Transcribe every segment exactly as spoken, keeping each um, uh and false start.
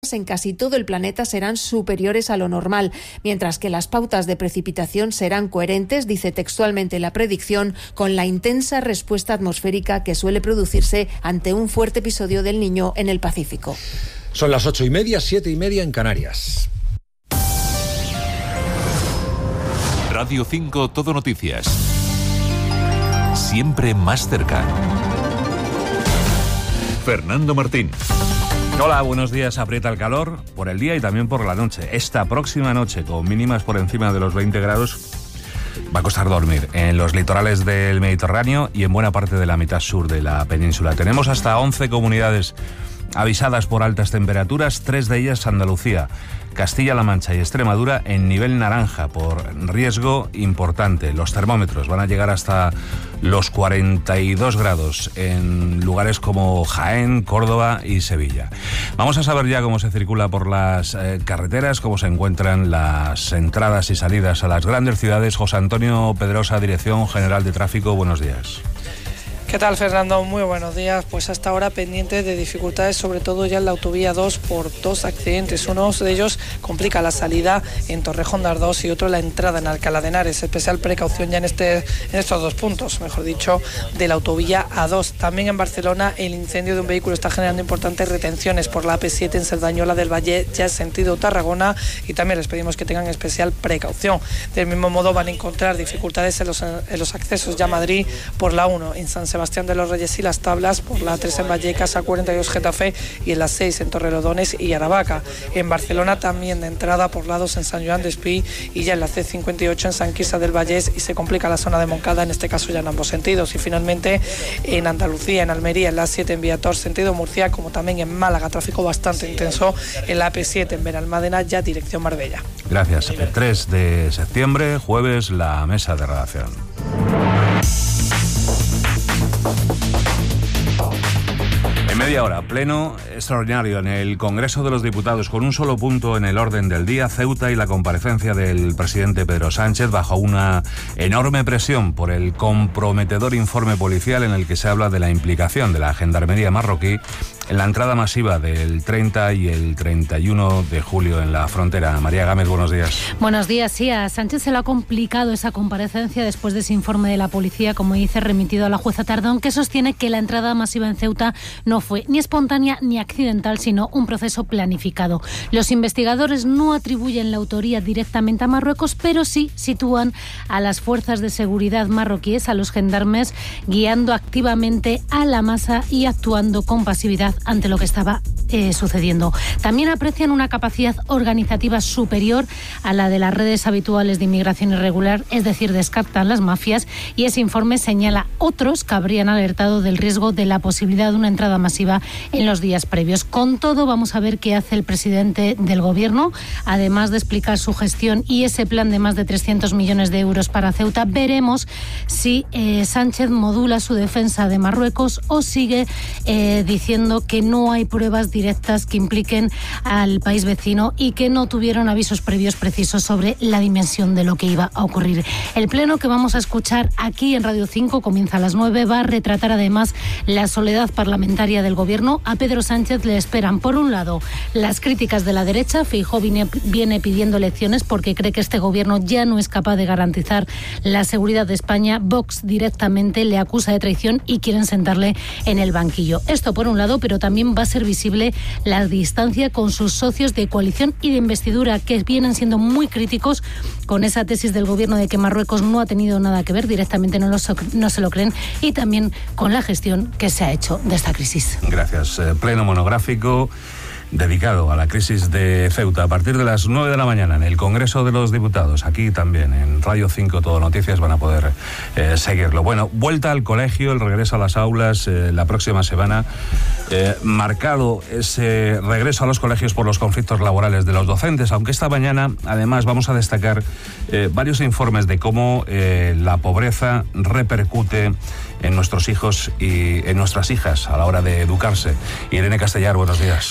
en casi todo el planeta serán superiores a lo normal, mientras que las pautas de precipitación serán coherentes, dice textualmente la predicción, con la intensa respuesta atmosférica que suele producirse ante un fuerte episodio del Niño en el Pacífico. Son las ocho y media, siete y media en Canarias. Radio cinco Todo Noticias. Siempre más cerca. Fernando Martín. Hola, buenos días. Aprieta el calor por el día y también por la noche. Esta próxima noche, con mínimas por encima de los veinte grados, va a costar dormir en los litorales del Mediterráneo y en buena parte de la mitad sur de la península. Tenemos hasta once comunidades avisadas por altas temperaturas, tres de ellas Andalucía, Castilla-La Mancha y Extremadura en nivel naranja por riesgo importante. Los termómetros van a llegar hasta los cuarenta y dos grados en lugares como Jaén, Córdoba y Sevilla. Vamos a saber ya cómo se circula por las eh, carreteras, cómo se encuentran las entradas y salidas a las grandes ciudades. José Antonio Pedrosa, Dirección General de Tráfico, buenos días. ¿Qué tal, Fernando? Muy buenos días. Pues hasta ahora pendiente de dificultades, sobre todo ya en la autovía dos por dos accidentes. Uno de ellos complica la salida en Torrejón de Ardoz y otro la entrada en Alcalá de Henares. Especial precaución ya en, este, en estos dos puntos, mejor dicho, de la autovía A dos. También en Barcelona el incendio de un vehículo está generando importantes retenciones por la A P siete en Cerdañola del Valle, ya en sentido Tarragona, y también les pedimos que tengan especial precaución. Del mismo modo van a encontrar dificultades en los, en los accesos ya a Madrid por la uno en San Sebastián Sebastián de los Reyes y Las Tablas, por la tres en Vallecas, A cuarenta y dos Getafe y en la seis en Torrelodones y Aravaca. En Barcelona también de entrada por la dos en San Joan d'Espí y ya en la C cincuenta y ocho en San Quirze del Vallès, y se complica la zona de Moncada, en este caso ya en ambos sentidos. Y finalmente en Andalucía, en Almería, en la siete en Viator sentido Murcia, como también en Málaga, tráfico bastante intenso en la A P siete en Benalmádena, ya dirección Marbella. Gracias. El tres de septiembre, jueves, la mesa de redacción. En media hora, pleno extraordinario en el Congreso de los Diputados, con un solo punto en el orden del día: Ceuta y la comparecencia del presidente Pedro Sánchez, bajo una enorme presión por el comprometedor informe policial en el que se habla de la implicación de la gendarmería marroquí en la entrada masiva del treinta y el treinta y uno de julio en la frontera. María Gámez, buenos días. Buenos días. Sí, a Sánchez se le ha complicado esa comparecencia después de ese informe de la policía, como dice, remitido a la jueza Tardón, que sostiene que la entrada masiva en Ceuta no fue ni espontánea ni accidental, sino un proceso planificado. Los investigadores no atribuyen la autoría directamente a Marruecos, pero sí sitúan a las fuerzas de seguridad marroquíes, a los gendarmes, guiando activamente a la masa y actuando con pasividad ante lo que estaba eh, sucediendo. También aprecian una capacidad organizativa superior a la de las redes habituales de inmigración irregular, es decir, descartan las mafias, y ese informe señala otros que habrían alertado del riesgo de la posibilidad de una entrada masiva en los días previos. Con todo, vamos a ver qué hace el presidente del Gobierno, además de explicar su gestión y ese plan de más de trescientos millones de euros para Ceuta. Veremos si eh, Sánchez modula su defensa de Marruecos o sigue eh, diciendo que no hay pruebas directas que impliquen al país vecino y que no tuvieron avisos previos precisos sobre la dimensión de lo que iba a ocurrir. El pleno que vamos a escuchar aquí en Radio cinco comienza a las nueve. Va a retratar además la soledad parlamentaria del Gobierno. A Pedro Sánchez le esperan, por un lado, las críticas de la derecha. Feijóo viene, viene pidiendo elecciones porque cree que este Gobierno ya no es capaz de garantizar la seguridad de España. Vox directamente le acusa de traición y quieren sentarle en el banquillo. Esto por un lado, pero también va a ser visible la distancia con sus socios de coalición y de investidura, que vienen siendo muy críticos con esa tesis del Gobierno de que Marruecos no ha tenido nada que ver, directamente no, lo, no se lo creen, y también con la gestión que se ha hecho de esta crisis. Gracias. Eh, pleno monográfico dedicado a la crisis de Ceuta a partir de las nueve de la mañana en el Congreso de los Diputados. Aquí también en Radio cinco Todo Noticias van a poder eh, seguirlo. Bueno, vuelta al colegio, el regreso a las aulas eh, la próxima semana. Eh, marcado ese regreso a los colegios por los conflictos laborales de los docentes, aunque esta mañana además vamos a destacar eh, varios informes de cómo eh, la pobreza repercute en nuestros hijos y en nuestras hijas a la hora de educarse. Irene Castellar, buenos días. Buenos días.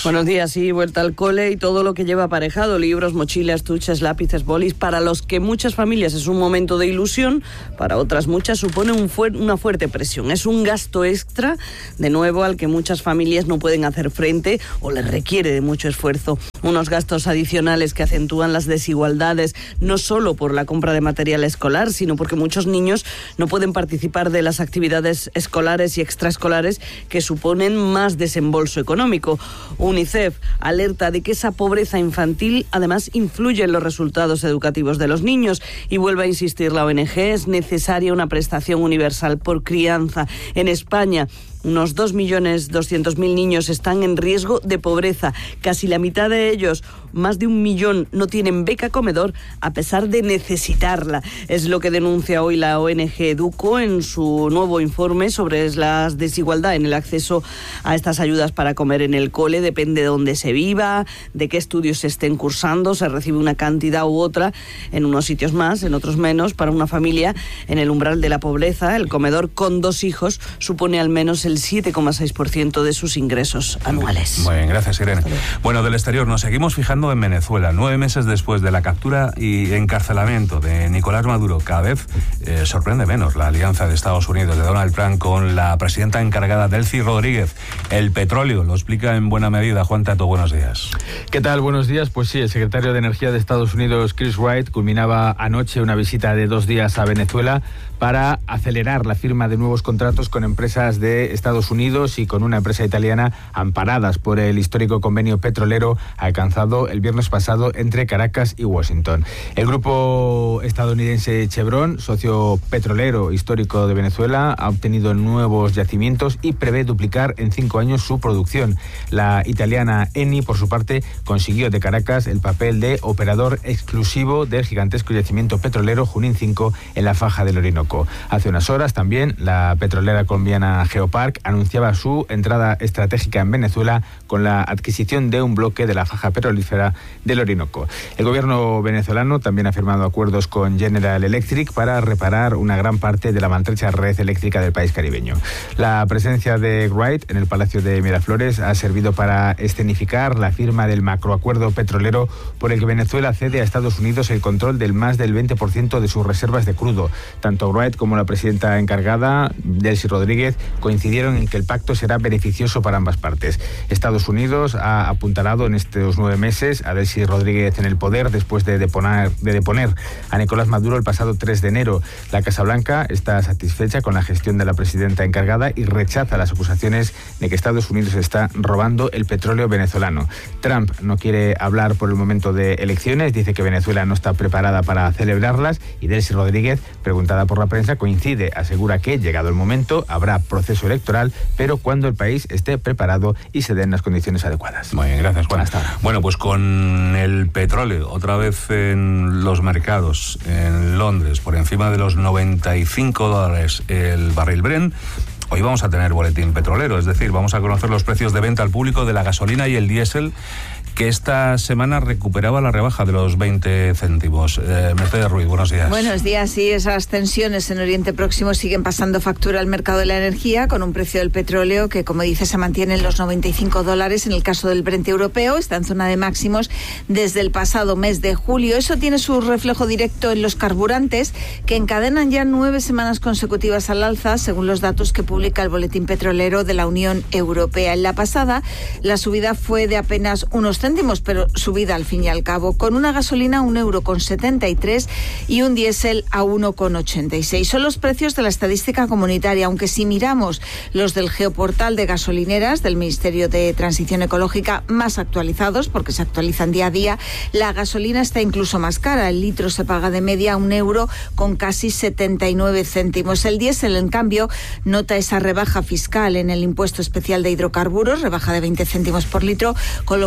así vuelta al cole y todo lo que lleva aparejado, libros, mochilas, estuches, lápices, bolis, para los que muchas familias es un momento de ilusión, para otras muchas supone un fuer- una fuerte presión. Es un gasto extra, de nuevo, al que muchas familias no pueden hacer frente o les requiere de mucho esfuerzo. Unos gastos adicionales que acentúan las desigualdades, no solo por la compra de material escolar, sino porque muchos niños no pueden participar de las actividades escolares y extraescolares que suponen más desembolso económico. UNICEF alerta de que esa pobreza infantil además influye en los resultados educativos de los niños y vuelve a insistir la O N G, es necesaria una prestación universal por crianza. En España, unos dos millones doscientos mil niños están en riesgo de pobreza. Casi la mitad de ellos, más de un millón, no tienen beca comedor a pesar de necesitarla. Es lo que denuncia hoy la O N G Educo en su nuevo informe sobre la desigualdad en el acceso a estas ayudas para comer en el cole. Depende de dónde se viva, de qué estudios se estén cursando, se recibe una cantidad u otra, en unos sitios más, en otros menos. Para una familia en el umbral de la pobreza, el comedor con dos hijos supone al menos el el siete coma seis por ciento de sus ingresos anuales. Muy bien, gracias, Irene. Bueno, del exterior nos seguimos fijando en Venezuela. Nueve meses después de la captura y encarcelamiento de Nicolás Maduro, cada vez eh, sorprende menos la alianza de Estados Unidos, de Donald Trump, con la presidenta encargada, Delcy Rodríguez. El petróleo lo explica en buena medida. Juan Tato, buenos días. ¿Qué tal? Buenos días. Pues sí, el secretario de Energía de Estados Unidos, Chris Wright, culminaba anoche una visita de dos días a Venezuela para acelerar la firma de nuevos contratos con empresas de Estados Unidos y con una empresa italiana, amparadas por el histórico convenio petrolero alcanzado el viernes pasado entre Caracas y Washington. El grupo estadounidense Chevron, socio petrolero histórico de Venezuela, ha obtenido nuevos yacimientos y prevé duplicar en cinco años su producción. La italiana Eni, por su parte, consiguió de Caracas el papel de operador exclusivo del gigantesco yacimiento petrolero Junín cinco en la faja del Orinoco. Hace unas horas también la petrolera colombiana Geopark anunciaba su entrada estratégica en Venezuela con la adquisición de un bloque de la faja petrolífera del Orinoco. El gobierno venezolano también ha firmado acuerdos con General Electric para reparar una gran parte de la maltrecha red eléctrica del país caribeño. La presencia de Wright en el Palacio de Miraflores ha servido para escenificar la firma del macroacuerdo petrolero por el que Venezuela cede a Estados Unidos el control del más del veinte por ciento de sus reservas de crudo. Tanto Wright como la presidenta encargada, Delcy Rodríguez, coincidieron en que el pacto será beneficioso para ambas partes. Estados Unidos ha apuntalado en estos nueve meses a Delcy Rodríguez en el poder después de deponer, de deponer a Nicolás Maduro el pasado tres de enero. La Casa Blanca está satisfecha con la gestión de la presidenta encargada y rechaza las acusaciones de que Estados Unidos está robando el petróleo venezolano. Trump no quiere hablar por el momento de elecciones, dice que Venezuela no está preparada para celebrarlas y Delcy Rodríguez, preguntada por la prensa, coincide, asegura que, llegado el momento, habrá proceso electoral, pero cuando el país esté preparado y se den las condiciones adecuadas. Muy bien, gracias, Juan. Hasta ahora. Bueno, pues con el petróleo otra vez en los mercados, en Londres, por encima de los noventa y cinco dólares el barril Brent. Hoy vamos a tener boletín petrolero, es decir, vamos a conocer los precios de venta al público de la gasolina y el diésel, que esta semana recuperaba la rebaja de los veinte céntimos. Eh, Mercedes Ruiz, buenos días. Buenos días. Sí, esas tensiones en Oriente Próximo siguen pasando factura al mercado de la energía, con un precio del petróleo que, como dice, se mantiene en los noventa y cinco dólares. En el caso del Brent europeo, está en zona de máximos desde el pasado mes de julio. Eso tiene su reflejo directo en los carburantes, que encadenan ya nueve semanas consecutivas al alza, según los datos que publica el Boletín Petrolero de la Unión Europea. En la pasada, la subida fue de apenas unos céntimos, pero subida al fin y al cabo, con una gasolina a un euro con setenta y tres y un diésel a uno con ochenta y seis. Son los precios de la estadística comunitaria, aunque si miramos los del geoportal de gasolineras del Ministerio de Transición Ecológica, más actualizados, porque se actualizan día a día, la gasolina está incluso más cara. El litro se paga de media a un euro con casi setenta y nueve céntimos. El diésel, en cambio, nota esa rebaja fiscal en el impuesto especial de hidrocarburos, rebaja de veinte céntimos por litro, con lo que se paga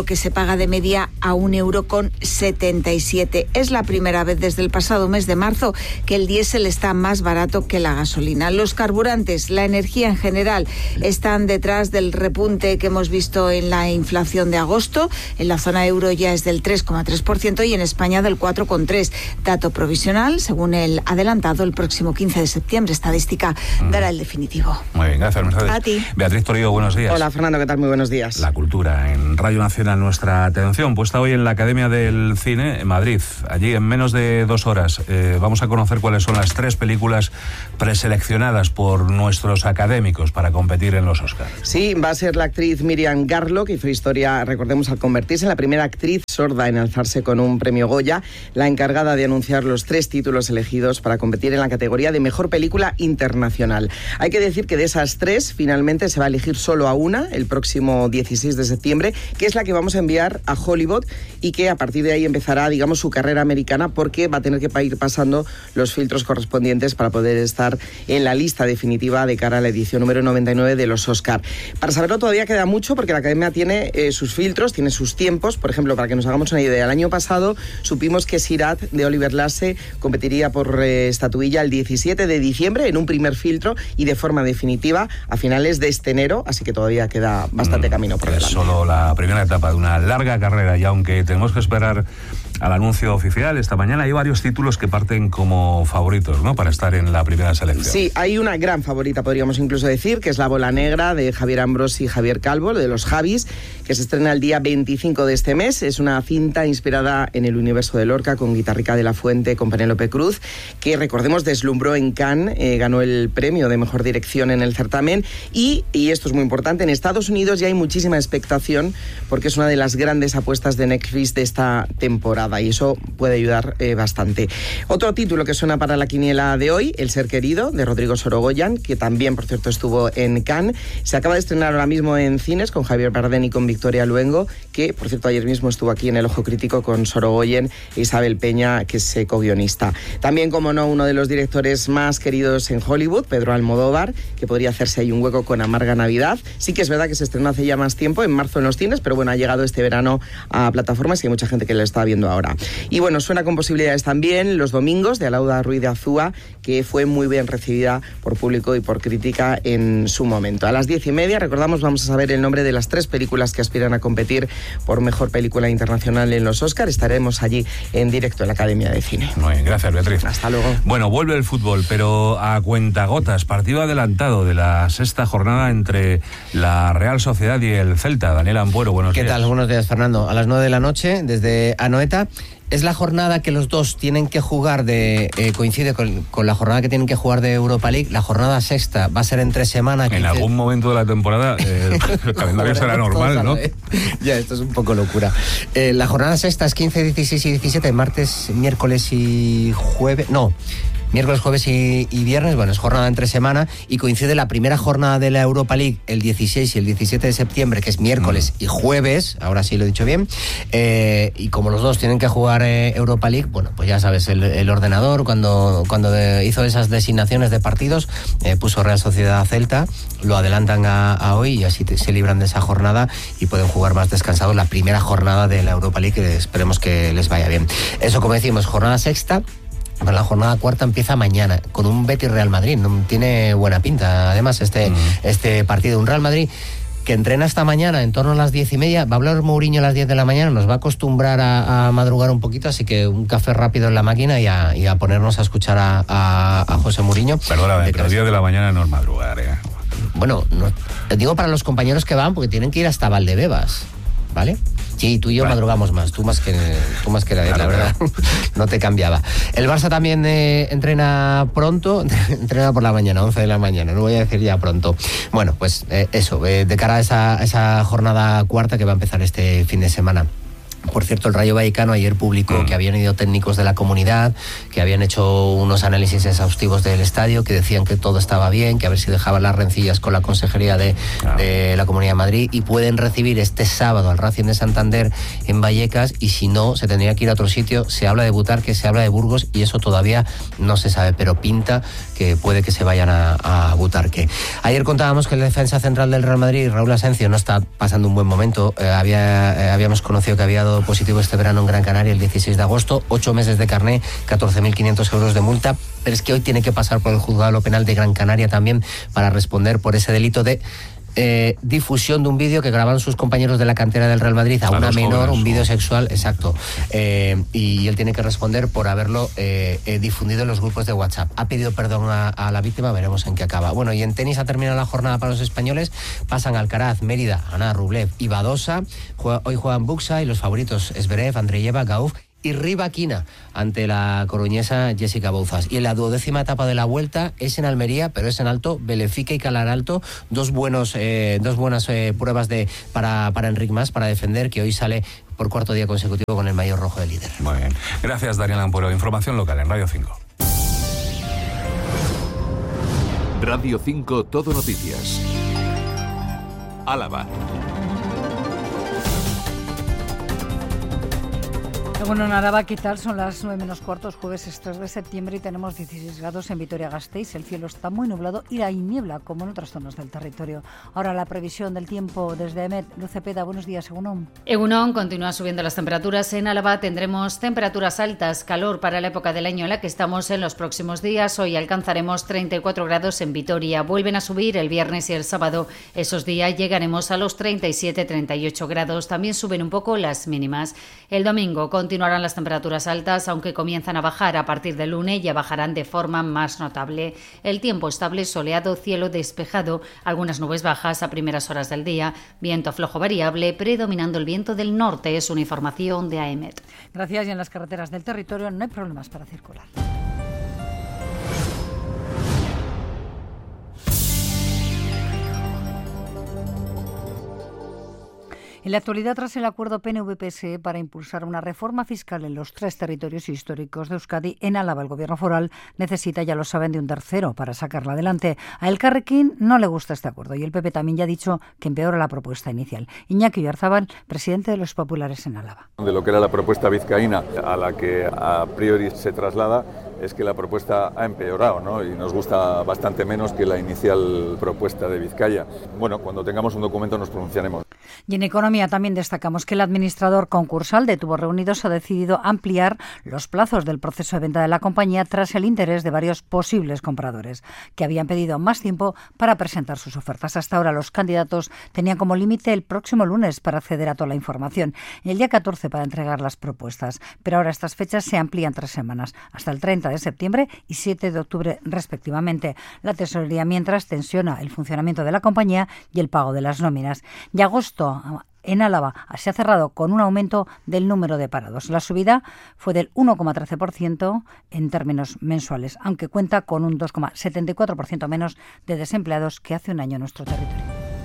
paga de media a un euro con setenta y siete. Es la primera vez desde el pasado mes de marzo que el diésel está más barato que la gasolina. Los carburantes, la energía en general, están detrás del repunte que hemos visto en la inflación de agosto. En la zona euro ya es del tres coma tres por ciento y en España del cuatro coma tres por ciento. Dato provisional, según el adelantado, el próximo quince de septiembre. Estadística dará el definitivo. Muy bien, gracias, Mercedes. A ti. Beatriz Torío, buenos días. Hola, Fernando, ¿qué tal? Muy buenos días. La cultura en Radio Nacional, nuestra atención puesta hoy en la Academia del Cine en Madrid. Allí, en menos de dos horas, eh, vamos a conocer cuáles son las tres películas preseleccionadas por nuestros académicos para competir en los Oscars. Sí, va a ser la actriz Miriam Garlock, que hizo historia, recordemos, al convertirse en la primera actriz sorda en alzarse con un premio Goya, la encargada de anunciar los tres títulos elegidos para competir en la categoría de Mejor Película Internacional. Hay que decir que de esas tres, finalmente se va a elegir solo a una el próximo dieciséis de septiembre, que es la que vamos a enviar a Hollywood y que a partir de ahí empezará, digamos, su carrera americana, porque va a tener que ir pasando los filtros correspondientes para poder estar en la lista definitiva de cara a la edición número noventa y nueve de los Oscar. Para saberlo todavía queda mucho, porque la Academia tiene eh, sus filtros, tiene sus tiempos. Por ejemplo, para que nos hagamos una idea, el año pasado supimos que Sirat, de Oliver Lasse, competiría por eh, estatuilla el diecisiete de diciembre en un primer filtro y de forma definitiva a finales de este enero, así que todavía queda bastante mm, camino por delante. Es solo la primera etapa de una larga carrera, y aunque tenemos que esperar al anuncio oficial esta mañana, hay varios títulos que parten como favoritos, ¿no?, para estar en la primera selección. Sí, hay una gran favorita, podríamos incluso decir, que es La Bola Negra, de Javier Ambrosi y Javier Calvo, de los Javis, que se estrena el día veinticinco de este mes. Es una cinta inspirada en el universo de Lorca, con Guitarrica de la Fuente, con Penélope Cruz, que, recordemos, deslumbró en Cannes, eh, ganó el premio de Mejor Dirección en el certamen, y, y esto es muy importante, en Estados Unidos ya hay muchísima expectación, porque es una de las grandes apuestas de Netflix de esta temporada, y eso puede ayudar eh, bastante. Otro título que suena para la quiniela de hoy, El Ser Querido, de Rodrigo Sorogoyan, que también, por cierto, estuvo en Cannes. Se acaba de estrenar ahora mismo en cines con Javier Bardem y con Victoria Luengo, que, por cierto, ayer mismo estuvo aquí en El Ojo Crítico con Sorogoyen e Isabel Peña, que es eh, co-guionista. También, como no, uno de los directores más queridos en Hollywood, Pedro Almodóvar, que podría hacerse ahí un hueco con Amarga Navidad. Sí que es verdad que se estrenó hace ya más tiempo, en marzo en los cines, pero bueno, ha llegado este verano a plataformas y hay mucha gente que lo está viendo ahora. Y bueno, suena con posibilidades también Los Domingos, de Alauda Ruiz de Azúa, que fue muy bien recibida por público y por crítica en su momento. A las diez y media, recordamos, vamos a saber el nombre de las tres películas que aspiran a competir por Mejor Película Internacional en los Oscar. Estaremos allí en directo en la Academia de Cine. Muy bien, gracias, Beatriz. Hasta luego. Bueno, vuelve el fútbol, pero a cuentagotas. Partido adelantado de la sexta jornada entre la Real Sociedad y el Celta. Daniel Ampuero, buenos días. ¿Qué tal? Buenos días, Fernando. A las nueve de la noche, desde Anoeta. Es la jornada que los dos tienen que jugar de... Eh, coincide con, con la jornada que tienen que jugar de Europa League. La jornada sexta va a ser entre semana. En algún momento de la temporada eh, el calendario será normal, ¿no? Ya, esto es un poco locura. Eh, la jornada sexta es quince, dieciséis y diecisiete, martes, miércoles y jueves... No... Miércoles, jueves y, y viernes, bueno, es jornada entre semana y coincide la primera jornada de la Europa League el dieciséis y el diecisiete de septiembre, que es miércoles mm. y jueves, ahora sí lo he dicho bien, eh, y como los dos tienen que jugar eh, Europa League, bueno, pues ya sabes, el, el ordenador cuando, cuando de, hizo esas designaciones de partidos, eh, puso Real Sociedad Celta, lo adelantan a, a hoy y así te, se libran de esa jornada y pueden jugar más descansados la primera jornada de la Europa League, que esperemos que les vaya bien. Eso, como decimos, jornada sexta. Bueno, la jornada cuarta empieza mañana con un Betis Real Madrid. No tiene buena pinta, además, este, mm. este partido. Un Real Madrid que entrena esta mañana en torno a las diez y media. Va a hablar Mourinho a las diez de la mañana. Nos va a acostumbrar a, a madrugar un poquito, así que un café rápido en la máquina y a, y a ponernos a escuchar a, a, a José Mourinho. Perdóname, pero diez de la mañana no es madrugar, ¿eh? Bueno, no, digo para los compañeros que van, porque tienen que ir hasta Valdebebas, ¿vale? Sí, tú y yo vale. madrugamos más, tú más que tú más que nadie, claro, la verdad, no te cambiaba. El Barça también eh, entrena pronto, entrena por la mañana, once de la mañana, no voy a decir ya pronto. Bueno, pues eh, eso, eh, de cara a esa, a esa jornada cuarta que va a empezar este fin de semana. Por cierto, el Rayo Vallecano ayer publicó mm. que habían ido técnicos de la comunidad, que habían hecho unos análisis exhaustivos del estadio, que decían que todo estaba bien, que a ver si dejaban las rencillas con la Consejería de, claro. de la Comunidad de Madrid, y pueden recibir este sábado al Racing de Santander en Vallecas, y si no, se tendría que ir a otro sitio. Se habla de Butarque, se habla de Burgos, y eso todavía no se sabe, pero pinta que puede que se vayan a, a Butarque. Ayer contábamos que el defensa central del Real Madrid, Raúl Asencio, no está pasando un buen momento. Eh, había, eh, habíamos conocido que había dado positivo este verano en Gran Canaria el dieciséis de agosto, ocho meses de carné, catorce mil quinientos euros de multa, pero es que hoy tiene que pasar por el juzgado penal de Gran Canaria también para responder por ese delito de Eh, difusión de un vídeo que grabaron sus compañeros de la cantera del Real Madrid a, a una menor, jóvenes, un vídeo sexual, exacto, eh, y él tiene que responder por haberlo eh, eh, difundido en los grupos de WhatsApp. Ha pedido perdón a, a la víctima, veremos en qué acaba. Bueno, y en tenis ha terminado la jornada para los españoles, pasan Alcaraz, Mérida, Ana, Rublev y Badosa. Juega, hoy juegan Buxa y los favoritos Zverev, Andreyeva, Gauff y Rivaquina ante la coruñesa Jessica Bouzas. Y en la duodécima etapa de la Vuelta es en Almería, pero es en alto, Belefica y Calaralto, dos buenos eh, dos buenas eh, pruebas de para, para Enric Mas, para defender, que hoy sale por cuarto día consecutivo con el maillot rojo de líder. Muy bien. Gracias, Daniel Ampuero. Información local en Radio cinco. Radio cinco Todo Noticias. Álava. Bueno, en Araba, ¿qué tal? Son las nueve menos cuartos, jueves es tres de septiembre y tenemos dieciséis grados en Vitoria-Gasteiz. El cielo está muy nublado y hay niebla, como en otras zonas del territorio. Ahora la previsión del tiempo desde E M E T. Luz Cepeda, buenos días, Egunon. Egunon, continúa subiendo las temperaturas. En Álava tendremos temperaturas altas, calor para la época del año en la que estamos en los próximos días. Hoy alcanzaremos treinta y cuatro grados en Vitoria. Vuelven a subir el viernes y el sábado. Esos días llegaremos a los treinta y siete, treinta y ocho grados. También suben un poco las mínimas. El domingo continuarán las temperaturas altas, aunque comienzan a bajar a partir del lunes, ya bajarán de forma más notable. El tiempo estable, soleado, cielo despejado, algunas nubes bajas a primeras horas del día, viento flojo variable, predominando el viento del norte. Es una información de A E M E T. Gracias. Y en las carreteras del territorio no hay problemas para circular. En la actualidad, tras el acuerdo P N V P S E para impulsar una reforma fiscal en los tres territorios históricos de Euskadi, en Álava el Gobierno foral necesita, ya lo saben, de un tercero para sacarla adelante. A Elkarrekin no le gusta este acuerdo y el P P también ya ha dicho que empeora la propuesta inicial. Iñaki Oyarzábal, presidente de los populares en Álava. De lo que era la propuesta vizcaína a la que a priori se traslada, es que la propuesta ha empeorado, ¿no? Y nos gusta bastante menos que la inicial propuesta de Vizcaya. Bueno, cuando tengamos un documento nos pronunciaremos. Y en economía también destacamos que el administrador concursal de Tubos Reunidos ha decidido ampliar los plazos del proceso de venta de la compañía tras el interés de varios posibles compradores, que habían pedido más tiempo para presentar sus ofertas. Hasta ahora los candidatos tenían como límite el próximo lunes para acceder a toda la información y el día catorce para entregar las propuestas. Pero ahora estas fechas se amplían tres semanas, hasta el treinta de septiembre y siete de octubre respectivamente. La tesorería, mientras, tensiona el funcionamiento de la compañía y el pago de las nóminas. Y agosto en Álava se ha cerrado con un aumento del número de parados. La subida fue del uno coma trece por ciento en términos mensuales, aunque cuenta con un dos coma setenta y cuatro por ciento menos de desempleados que hace un año en nuestro territorio.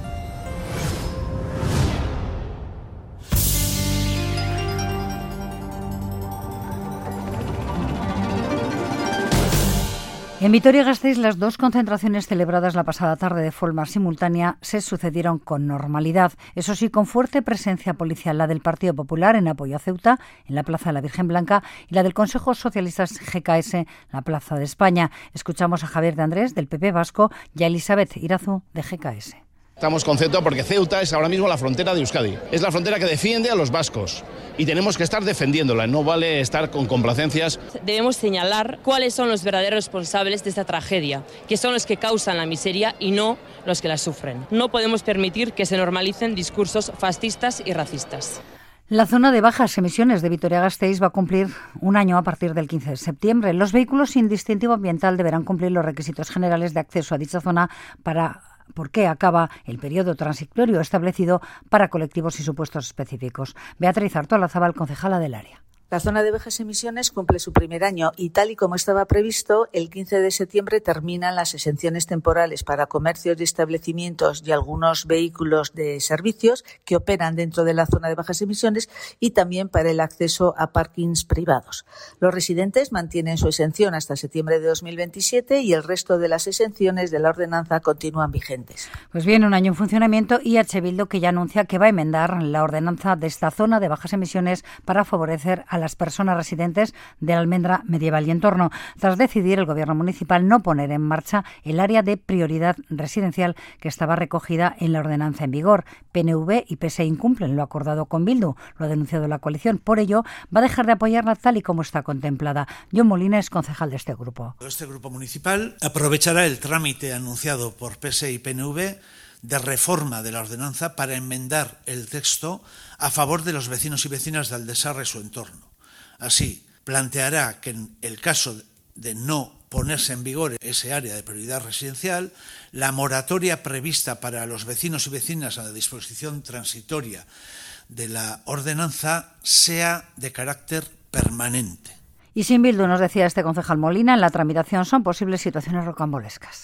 En Vitoria-Gasteiz, las dos concentraciones celebradas la pasada tarde de forma simultánea se sucedieron con normalidad. Eso sí, con fuerte presencia policial, la del Partido Popular en apoyo a Ceuta, en la Plaza de la Virgen Blanca, y la del Consejo Socialista G K S en la Plaza de España. Escuchamos a Javier de Andrés, del P P vasco, y a Elizabeth Irazu, de G K S. Estamos con Ceuta porque Ceuta es ahora mismo la frontera de Euskadi. Es la frontera que defiende a los vascos y tenemos que estar defendiéndola. No vale estar con complacencias. Debemos señalar cuáles son los verdaderos responsables de esta tragedia, que son los que causan la miseria y no los que la sufren. No podemos permitir que se normalicen discursos fascistas y racistas. La zona de bajas emisiones de Vitoria-Gasteiz va a cumplir un año a partir del quince de septiembre. Los vehículos sin distintivo ambiental deberán cumplir los requisitos generales de acceso a dicha zona para porque acaba el periodo transitorio establecido para colectivos y supuestos específicos. Beatriz Artolazabal, concejala del área. La zona de bajas emisiones cumple su primer año y, tal y como estaba previsto, el quince de septiembre terminan las exenciones temporales para comercios y establecimientos y algunos vehículos de servicios que operan dentro de la zona de bajas emisiones y también para el acceso a parkings privados. Los residentes mantienen su exención hasta septiembre de dos mil veintisiete y el resto de las exenciones de la ordenanza continúan vigentes. Pues bien, un año en funcionamiento y H. Bildu que ya anuncia que va a enmendar la ordenanza de esta zona de bajas emisiones para favorecer a las personas residentes de Almendra Medieval y entorno, tras decidir el Gobierno municipal no poner en marcha el área de prioridad residencial que estaba recogida en la ordenanza en vigor. P N V y P S E incumplen lo acordado con Bildu, lo ha denunciado la coalición. Por ello, va a dejar de apoyarla tal y como está contemplada. John Molina es concejal de este grupo. Este grupo municipal aprovechará el trámite anunciado por P S E y P N V de reforma de la ordenanza para enmendar el texto a favor de los vecinos y vecinas de Aldesarre y su entorno. Así, planteará que en el caso de no ponerse en vigor ese área de prioridad residencial, la moratoria prevista para los vecinos y vecinas a la disposición transitoria de la ordenanza sea de carácter permanente. Y sin Bildu, nos decía este concejal Molina, en la tramitación son posibles situaciones rocambolescas.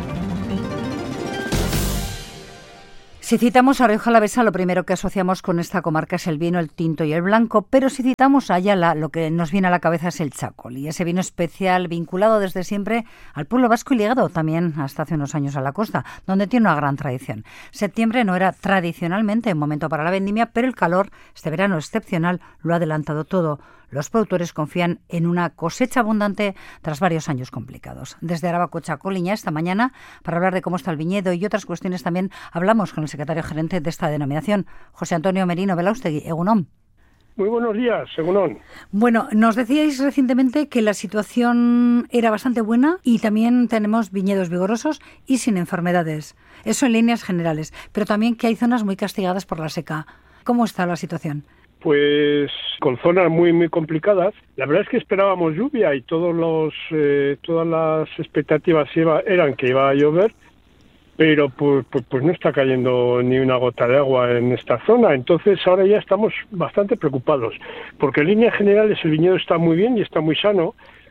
Si citamos a Rioja Alavesa, lo primero que asociamos con esta comarca es el vino, el tinto y el blanco, pero si citamos a Ayala, lo que nos viene a la cabeza es el Chacol, ese vino especial vinculado desde siempre al pueblo vasco y ligado también hasta hace unos años a la costa, donde tiene una gran tradición. Septiembre no era tradicionalmente un momento para la vendimia, pero el calor, este verano excepcional, lo ha adelantado todo. Los productores confían en una cosecha abundante tras varios años complicados. Desde Araba Chacoliña esta mañana, para hablar de cómo está el viñedo y otras cuestiones también, hablamos con el secretario gerente de esta denominación, José Antonio Merino Belaustegui. Egunon. Muy buenos días, Egunon. Bueno, nos decíais recientemente que la situación era bastante buena y también tenemos viñedos vigorosos y sin enfermedades. Eso en líneas generales, pero también que hay zonas muy castigadas por la seca. ¿Cómo está la situación? Pues con zonas muy muy complicadas. La verdad es que esperábamos lluvia y todos los eh, todas las expectativas iba, eran que iba a llover, pero pues, pues, pues no está cayendo ni una gota de agua en esta zona. Entonces ahora ya estamos bastante preocupados, porque en líneas generales el viñedo está muy bien y está muy sano,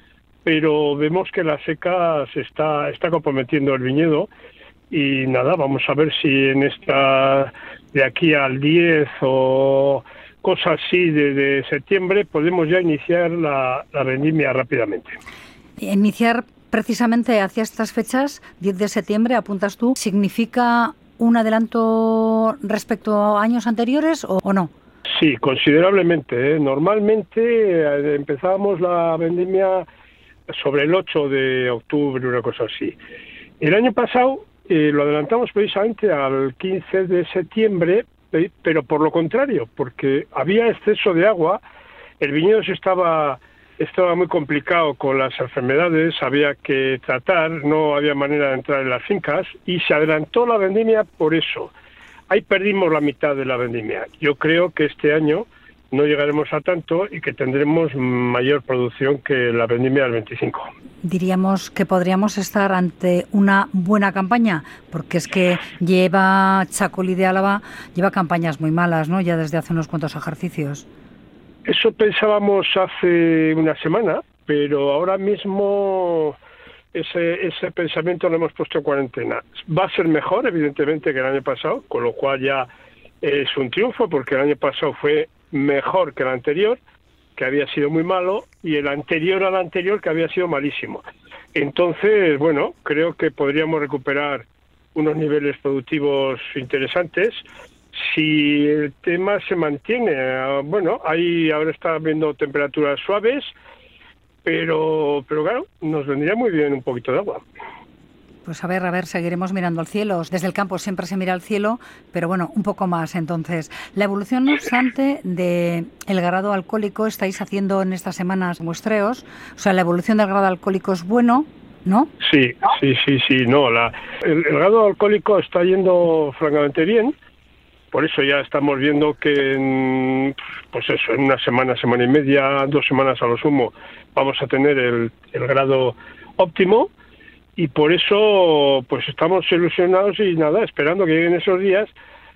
pero vemos que la seca se está, está comprometiendo el viñedo. Y nada, vamos a ver si en esta de aquí al diez o cosas así de, de septiembre podemos ya iniciar la, la vendimia rápidamente. Iniciar precisamente hacia estas fechas, diez de septiembre, apuntas tú, ¿significa un adelanto respecto a años anteriores o, o no? Sí, considerablemente, ¿eh? Normalmente eh, empezábamos la vendimia sobre el ocho de octubre, una cosa así. El año pasado eh, lo adelantamos precisamente al quince de septiembre, pero por lo contrario, porque había exceso de agua, el viñedo se estaba estaba muy complicado con las enfermedades, había que tratar, no había manera de entrar en las fincas y se adelantó la vendimia por eso. Ahí perdimos la mitad de la vendimia. Yo creo que este año no llegaremos a tanto y que tendremos mayor producción que la vendimia del veinticinco. Diríamos que podríamos estar ante una buena campaña, porque es que lleva Chacolí de Álava, lleva campañas muy malas, ¿no? Ya desde hace unos cuantos ejercicios. Eso pensábamos hace una semana, pero ahora mismo ese, ese pensamiento lo hemos puesto en cuarentena. Va a ser mejor, evidentemente, que el año pasado, con lo cual ya es un triunfo, porque el año pasado fue mejor que el anterior, que había sido muy malo, y el anterior al anterior, que había sido malísimo. Entonces, bueno, creo que podríamos recuperar unos niveles productivos interesantes si el tema se mantiene. Bueno, ahí ahora está viendo temperaturas suaves, pero, pero claro, nos vendría muy bien un poquito de agua. Pues a ver, a ver, seguiremos mirando al cielo. Desde el campo siempre se mira al cielo, pero bueno, un poco más entonces. La evolución, no obstante, del grado alcohólico, estáis haciendo en estas semanas muestreos, o sea, la evolución del grado alcohólico es bueno, ¿no? Sí, sí, sí, sí, no, la, el, el grado alcohólico está yendo francamente bien, por eso ya estamos viendo que en, pues eso, en una semana, semana y media, dos semanas a lo sumo, vamos a tener el, el grado óptimo. Y por eso pues estamos ilusionados y nada, esperando que lleguen esos días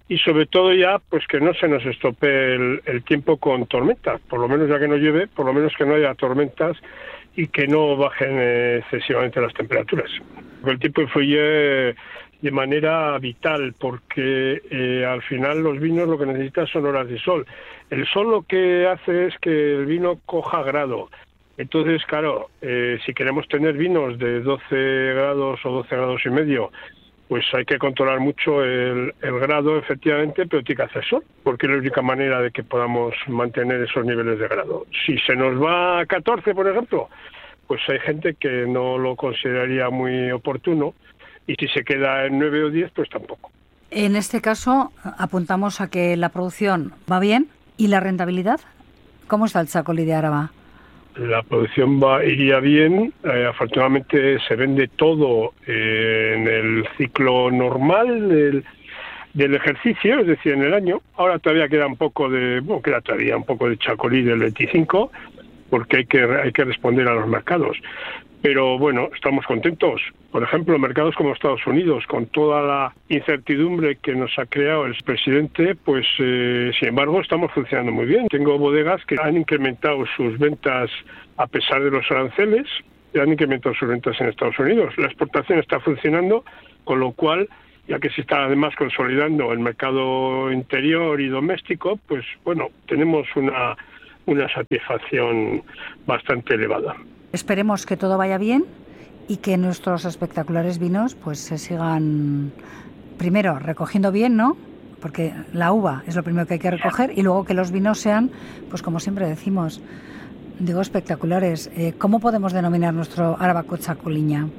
y sobre todo ya pues que no se nos estropee el, el tiempo con tormentas, por lo menos ya que no llueve, por lo menos que no haya tormentas y que no bajen excesivamente las temperaturas. El tiempo influye de manera vital porque eh, al final los vinos lo que necesitan son horas de sol. El sol lo que hace es que el vino coja grado. Entonces, claro, eh, si queremos tener vinos de doce grados o doce grados y medio, pues hay que controlar mucho el, el grado, efectivamente, pero tiene que hacer sol, porque es la única manera de que podamos mantener esos niveles de grado. Si se nos va a catorce, por ejemplo, pues hay gente que no lo consideraría muy oportuno, y si se queda en nueve o diez, pues tampoco. En este caso, apuntamos a que la producción va bien, ¿y la rentabilidad? ¿Cómo está el Txakoli de Araba? La producción va iría bien, eh, afortunadamente se vende todo eh, en el ciclo normal del, del ejercicio, es decir, en el año. Ahora todavía queda un poco de, bueno, queda todavía un poco de Txakoli del veinticinco, porque hay que hay que responder a los mercados. Pero bueno, estamos contentos. Por ejemplo, mercados como Estados Unidos, con toda la incertidumbre que nos ha creado el presidente, pues eh, sin embargo estamos funcionando muy bien. Tengo bodegas que han incrementado sus ventas a pesar de los aranceles, y han incrementado sus ventas en Estados Unidos. La exportación está funcionando, con lo cual, ya que se está además consolidando el mercado interior y doméstico, pues bueno, tenemos una, una satisfacción bastante elevada. Esperemos que todo vaya bien y que nuestros espectaculares vinos pues se sigan, primero, recogiendo bien, ¿no? Porque la uva es lo primero que hay que recoger, y luego que los vinos sean, pues como siempre decimos, digo, espectaculares. Eh, ¿Cómo podemos denominar nuestro Arabako Txakoliña?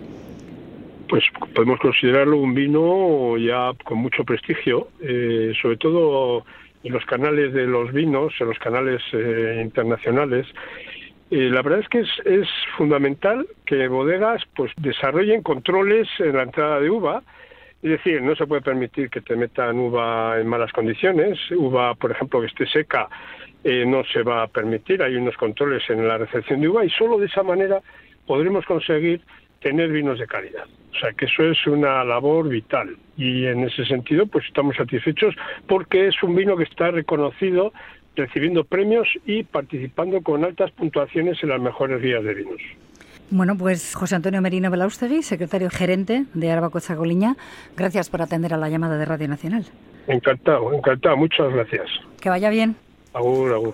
Pues podemos considerarlo un vino ya con mucho prestigio, eh, sobre todo en los canales de los vinos, en los canales eh, internacionales. Eh, la verdad es que es, es fundamental que bodegas pues desarrollen controles en la entrada de uva. Es decir, no se puede permitir que te metan uva en malas condiciones. Uva, por ejemplo, que esté seca, eh, no se va a permitir. Hay unos controles en la recepción de uva, y solo de esa manera podremos conseguir tener vinos de calidad. O sea, que eso es una labor vital. Y en ese sentido, pues estamos satisfechos porque es un vino que está reconocido, recibiendo premios y participando con altas puntuaciones en las mejores guías de vinos. Bueno, pues José Antonio Merino Belaústegui, secretario gerente de Arabako Txakoliña, gracias por atender a la llamada de Radio Nacional. Encantado, encantado, muchas gracias. Que vaya bien. Agur, agur.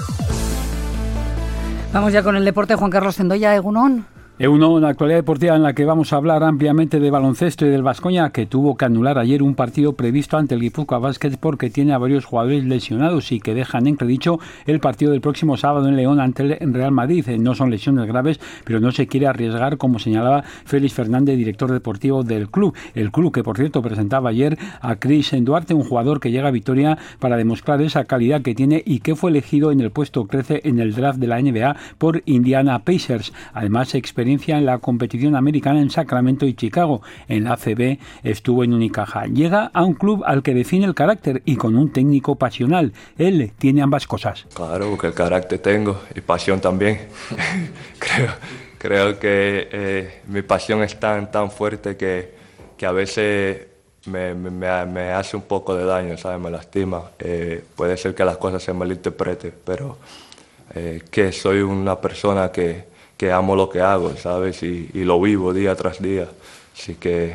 Vamos ya con el deporte. Juan Carlos Zendoya, Egunon. Uno, una actualidad deportiva en la que vamos a hablar ampliamente de baloncesto y del Baskonia, que tuvo que anular ayer un partido previsto ante el Gipuzkoa Basket porque tiene a varios jugadores lesionados y que dejan entredicho el partido del próximo sábado en León ante el Real Madrid. No son lesiones graves, pero no se quiere arriesgar, como señalaba Félix Fernández, director deportivo del club. El club que, por cierto, presentaba ayer a Chris Duarte, un jugador que llega a Vitoria para demostrar esa calidad que tiene y que fue elegido en el puesto trece en el draft de la N B A por Indiana Pacers. Además, experiencia en la competición americana en Sacramento y Chicago. En la A C B estuvo en Unicaja. Llega a un club al que define el carácter y con un técnico pasional. Él tiene ambas cosas. Claro, porque el carácter tengo y pasión también. creo, creo que eh, mi pasión es tan, tan fuerte que, que a veces me, me, me hace un poco de daño, ¿sabes? Me lastima. Eh, puede ser que las cosas se malinterpreten, pero eh, que soy una persona que que amo lo que hago, ¿sabes? Y, y lo vivo día tras día. Así que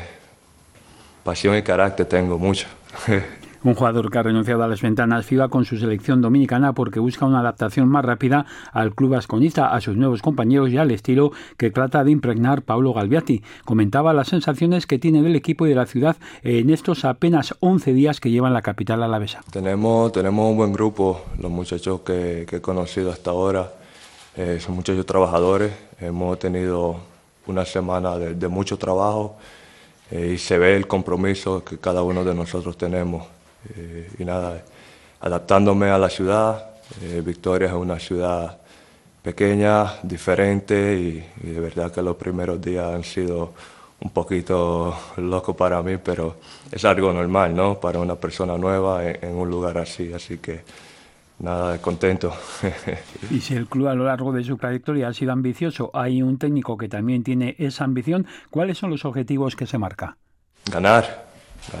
pasión y carácter tengo mucho. Un jugador que ha renunciado a las ventanas FIBA con su selección dominicana porque busca una adaptación más rápida al club vasconista, a sus nuevos compañeros y al estilo que trata de impregnar Paulo Galviati. Comentaba las sensaciones que tiene del equipo y de la ciudad en estos apenas once días que llevan la capital alavesa. Tenemos, tenemos un buen grupo, los muchachos que, que he conocido hasta ahora. Eh, son muchachos trabajadores, hemos tenido una semana de, de mucho trabajo eh, y se ve el compromiso que cada uno de nosotros tenemos. Eh, y nada, adaptándome a la ciudad. eh, Victoria es una ciudad pequeña, diferente y, y de verdad que los primeros días han sido un poquito locos para mí, pero es algo normal, ¿no? Para una persona nueva en, en un lugar así, así que nada, contento. Y si el club a lo largo de su trayectoria ha sido ambicioso, hay un técnico que también tiene esa ambición. ¿Cuáles son los objetivos que se marca? Ganar, ganar.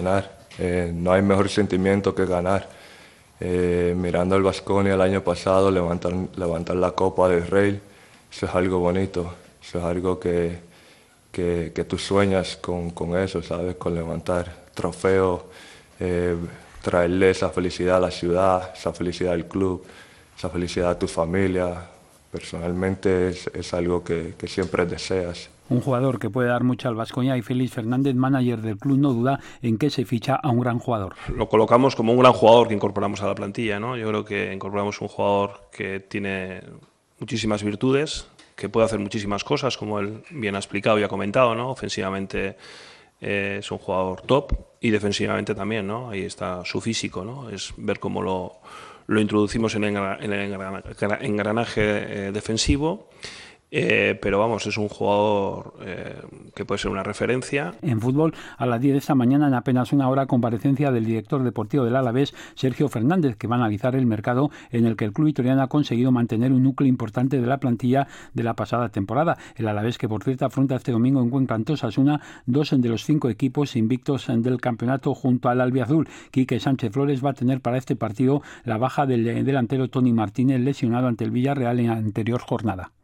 Eh, no hay mejor sentimiento que ganar. Eh, mirando al Baskonia el año pasado, levantar, levantar la Copa del Rey, eso es algo bonito, eso es algo que, que, que tú sueñas con, con eso, ¿sabes? Con levantar trofeos, eh, traerle esa felicidad a la ciudad, esa felicidad al club, esa felicidad a tu familia. Personalmente es, es algo que, que siempre deseas. Un jugador que puede dar mucho al Baskonia, y Félix Fernández, manager del club, no duda en que se ficha a un gran jugador. Lo colocamos como un gran jugador que incorporamos a la plantilla, ¿no? Yo creo que incorporamos un jugador que tiene muchísimas virtudes, que puede hacer muchísimas cosas, como él bien ha explicado y ha comentado, ¿no? Ofensivamente eh, es un jugador top y defensivamente también, ¿no? Ahí está su físico, ¿no? Es ver cómo lo, lo introducimos en el engranaje eh, defensivo. Eh, pero vamos, es un jugador eh, que puede ser una referencia. En fútbol, a las diez de esta mañana, en apenas una hora, comparecencia del director deportivo del Alavés, Sergio Fernández, que va a analizar el mercado en el que el club vitoriano ha conseguido mantener un núcleo importante de la plantilla de la pasada temporada. El Alavés, que por cierto afronta este domingo en Cuenca ante Osasuna, dos de los cinco equipos invictos del campeonato junto al albiazul. Quique Sánchez Flores va a tener para este partido la baja del delantero Toni Martínez, lesionado ante el Villarreal en la anterior jornada.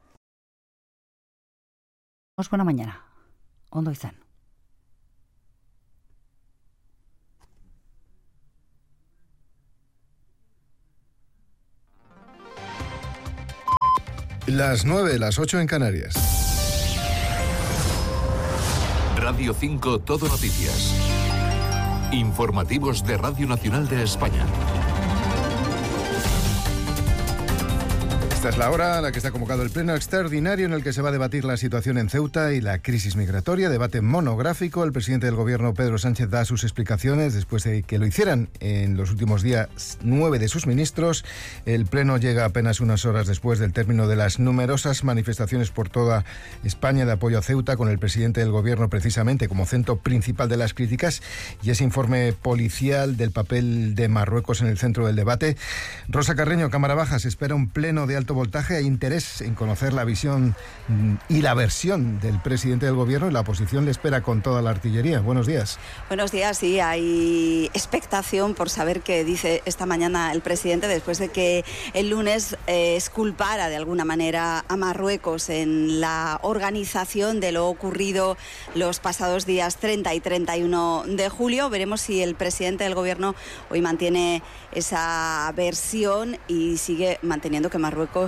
Buena mañana. Ondo izan. Las nueve, las ocho en Canarias. Radio cinco Todo Noticias. Informativos de Radio Nacional de España. Esta es la hora a la que está convocado el pleno extraordinario en el que se va a debatir la situación en Ceuta y la crisis migratoria. Debate monográfico. El presidente del gobierno, Pedro Sánchez, da sus explicaciones después de que lo hicieran en los últimos días nueve de sus ministros. El pleno llega apenas unas horas después del término de las numerosas manifestaciones por toda España de apoyo a Ceuta, con el presidente del gobierno precisamente como centro principal de las críticas, y ese informe policial del papel de Marruecos en el centro del debate. Rosa Carreño, Cámara Baja, se espera un pleno de alto voltaje. Hay interés en conocer la visión y la versión del presidente del gobierno, y la oposición le espera con toda la artillería. Buenos días. Buenos días, sí, hay expectación por saber qué dice esta mañana el presidente después de que el lunes eh, exculpara de alguna manera a Marruecos en la organización de lo ocurrido los pasados días treinta y treinta y uno de julio. Veremos si el presidente del gobierno hoy mantiene esa versión y sigue manteniendo que Marruecos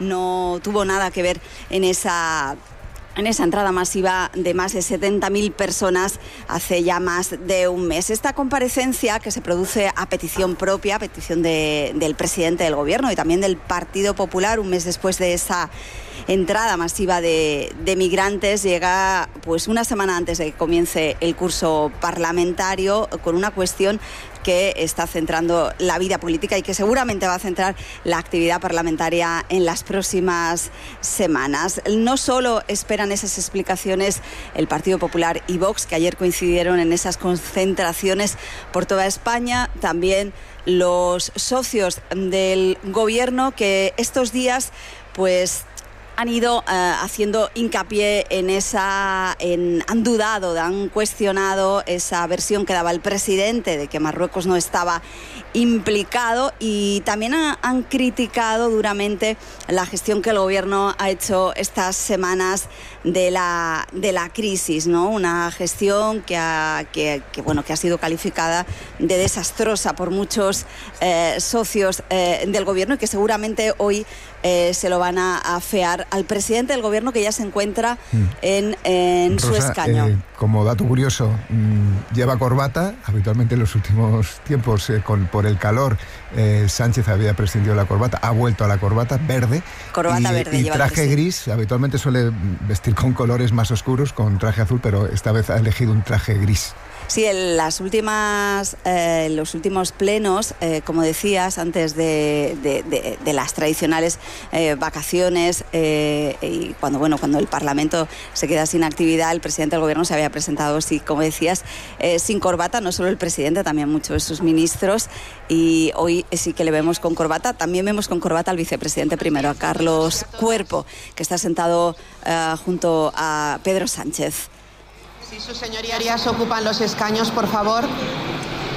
no tuvo nada que ver en esa en esa entrada masiva de más de setenta mil personas hace ya más de un mes. Esta comparecencia, que se produce a petición propia, a petición de, del presidente del gobierno y también del Partido Popular, un mes después de esa entrada masiva de, de migrantes, llega pues una semana antes de que comience el curso parlamentario, con una cuestión que está centrando la vida política y que seguramente va a centrar la actividad parlamentaria en las próximas semanas. No solo esperan esas explicaciones el Partido Popular y Vox, que ayer coincidieron en esas concentraciones por toda España, también los socios del gobierno, que estos días pues han ido uh, haciendo hincapié en esa, en, han dudado, han cuestionado esa versión que daba el presidente de que Marruecos no estaba implicado, y también ha, han criticado duramente la gestión que el gobierno ha hecho estas semanas de la, de la crisis, ¿no? Una gestión que ha, que, que, bueno, que ha sido calificada de desastrosa por muchos eh, socios eh, del gobierno, y que seguramente hoy eh, se lo van a afear al presidente del gobierno, que ya se encuentra en, en Rosa, su escaño. Eh, como dato curioso, mmm, lleva corbata. Habitualmente en los últimos tiempos, eh, con, por el calor, eh, Sánchez había prescindido de la corbata, ha vuelto a la corbata verde. Corbata y, verde. Y lleva traje gris. Habitualmente suele vestir con colores más oscuros, con traje azul, pero esta vez ha elegido un traje gris. Sí, en las últimas, eh, los últimos plenos, eh, como decías, antes de, de, de, de las tradicionales eh, vacaciones, eh, y cuando bueno cuando el Parlamento se queda sin actividad, el presidente del gobierno se había presentado, sí, como decías, eh, sin corbata, no solo el presidente, también muchos de sus ministros, y hoy sí que le vemos con corbata. También vemos con corbata al vicepresidente primero, a Carlos Cuerpo, que está sentado eh, junto a Pedro Sánchez. Si sus señorías ocupan los escaños, por favor.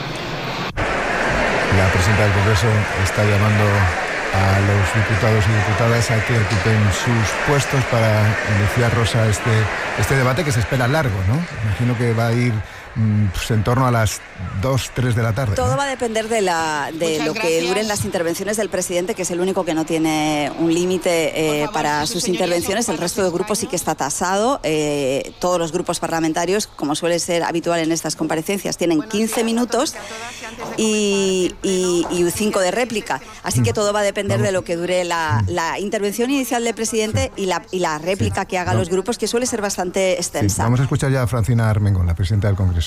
la presidenta del Congreso está llamando a los diputados y diputadas a que ocupen sus puestos para iniciar, Rosa, este, este debate que se espera largo, ¿no? Imagino que va a ir pues en torno a las dos, tres de la tarde. Todo ¿no? va a depender de, la, de lo gracias. que duren las intervenciones del presidente, que es el único que no tiene un límite eh, favor, para sus intervenciones. El resto del grupo sí que está tasado. Eh, todos los grupos parlamentarios, como suele ser habitual en estas comparecencias, tienen quince minutos y, y, y cinco de réplica. Así que todo va a depender de lo que dure la, la intervención inicial del presidente y la, y la réplica que hagan los grupos, que suele ser bastante extensa. Sí, vamos a escuchar ya a Francina Armengol, la presidenta del Congreso.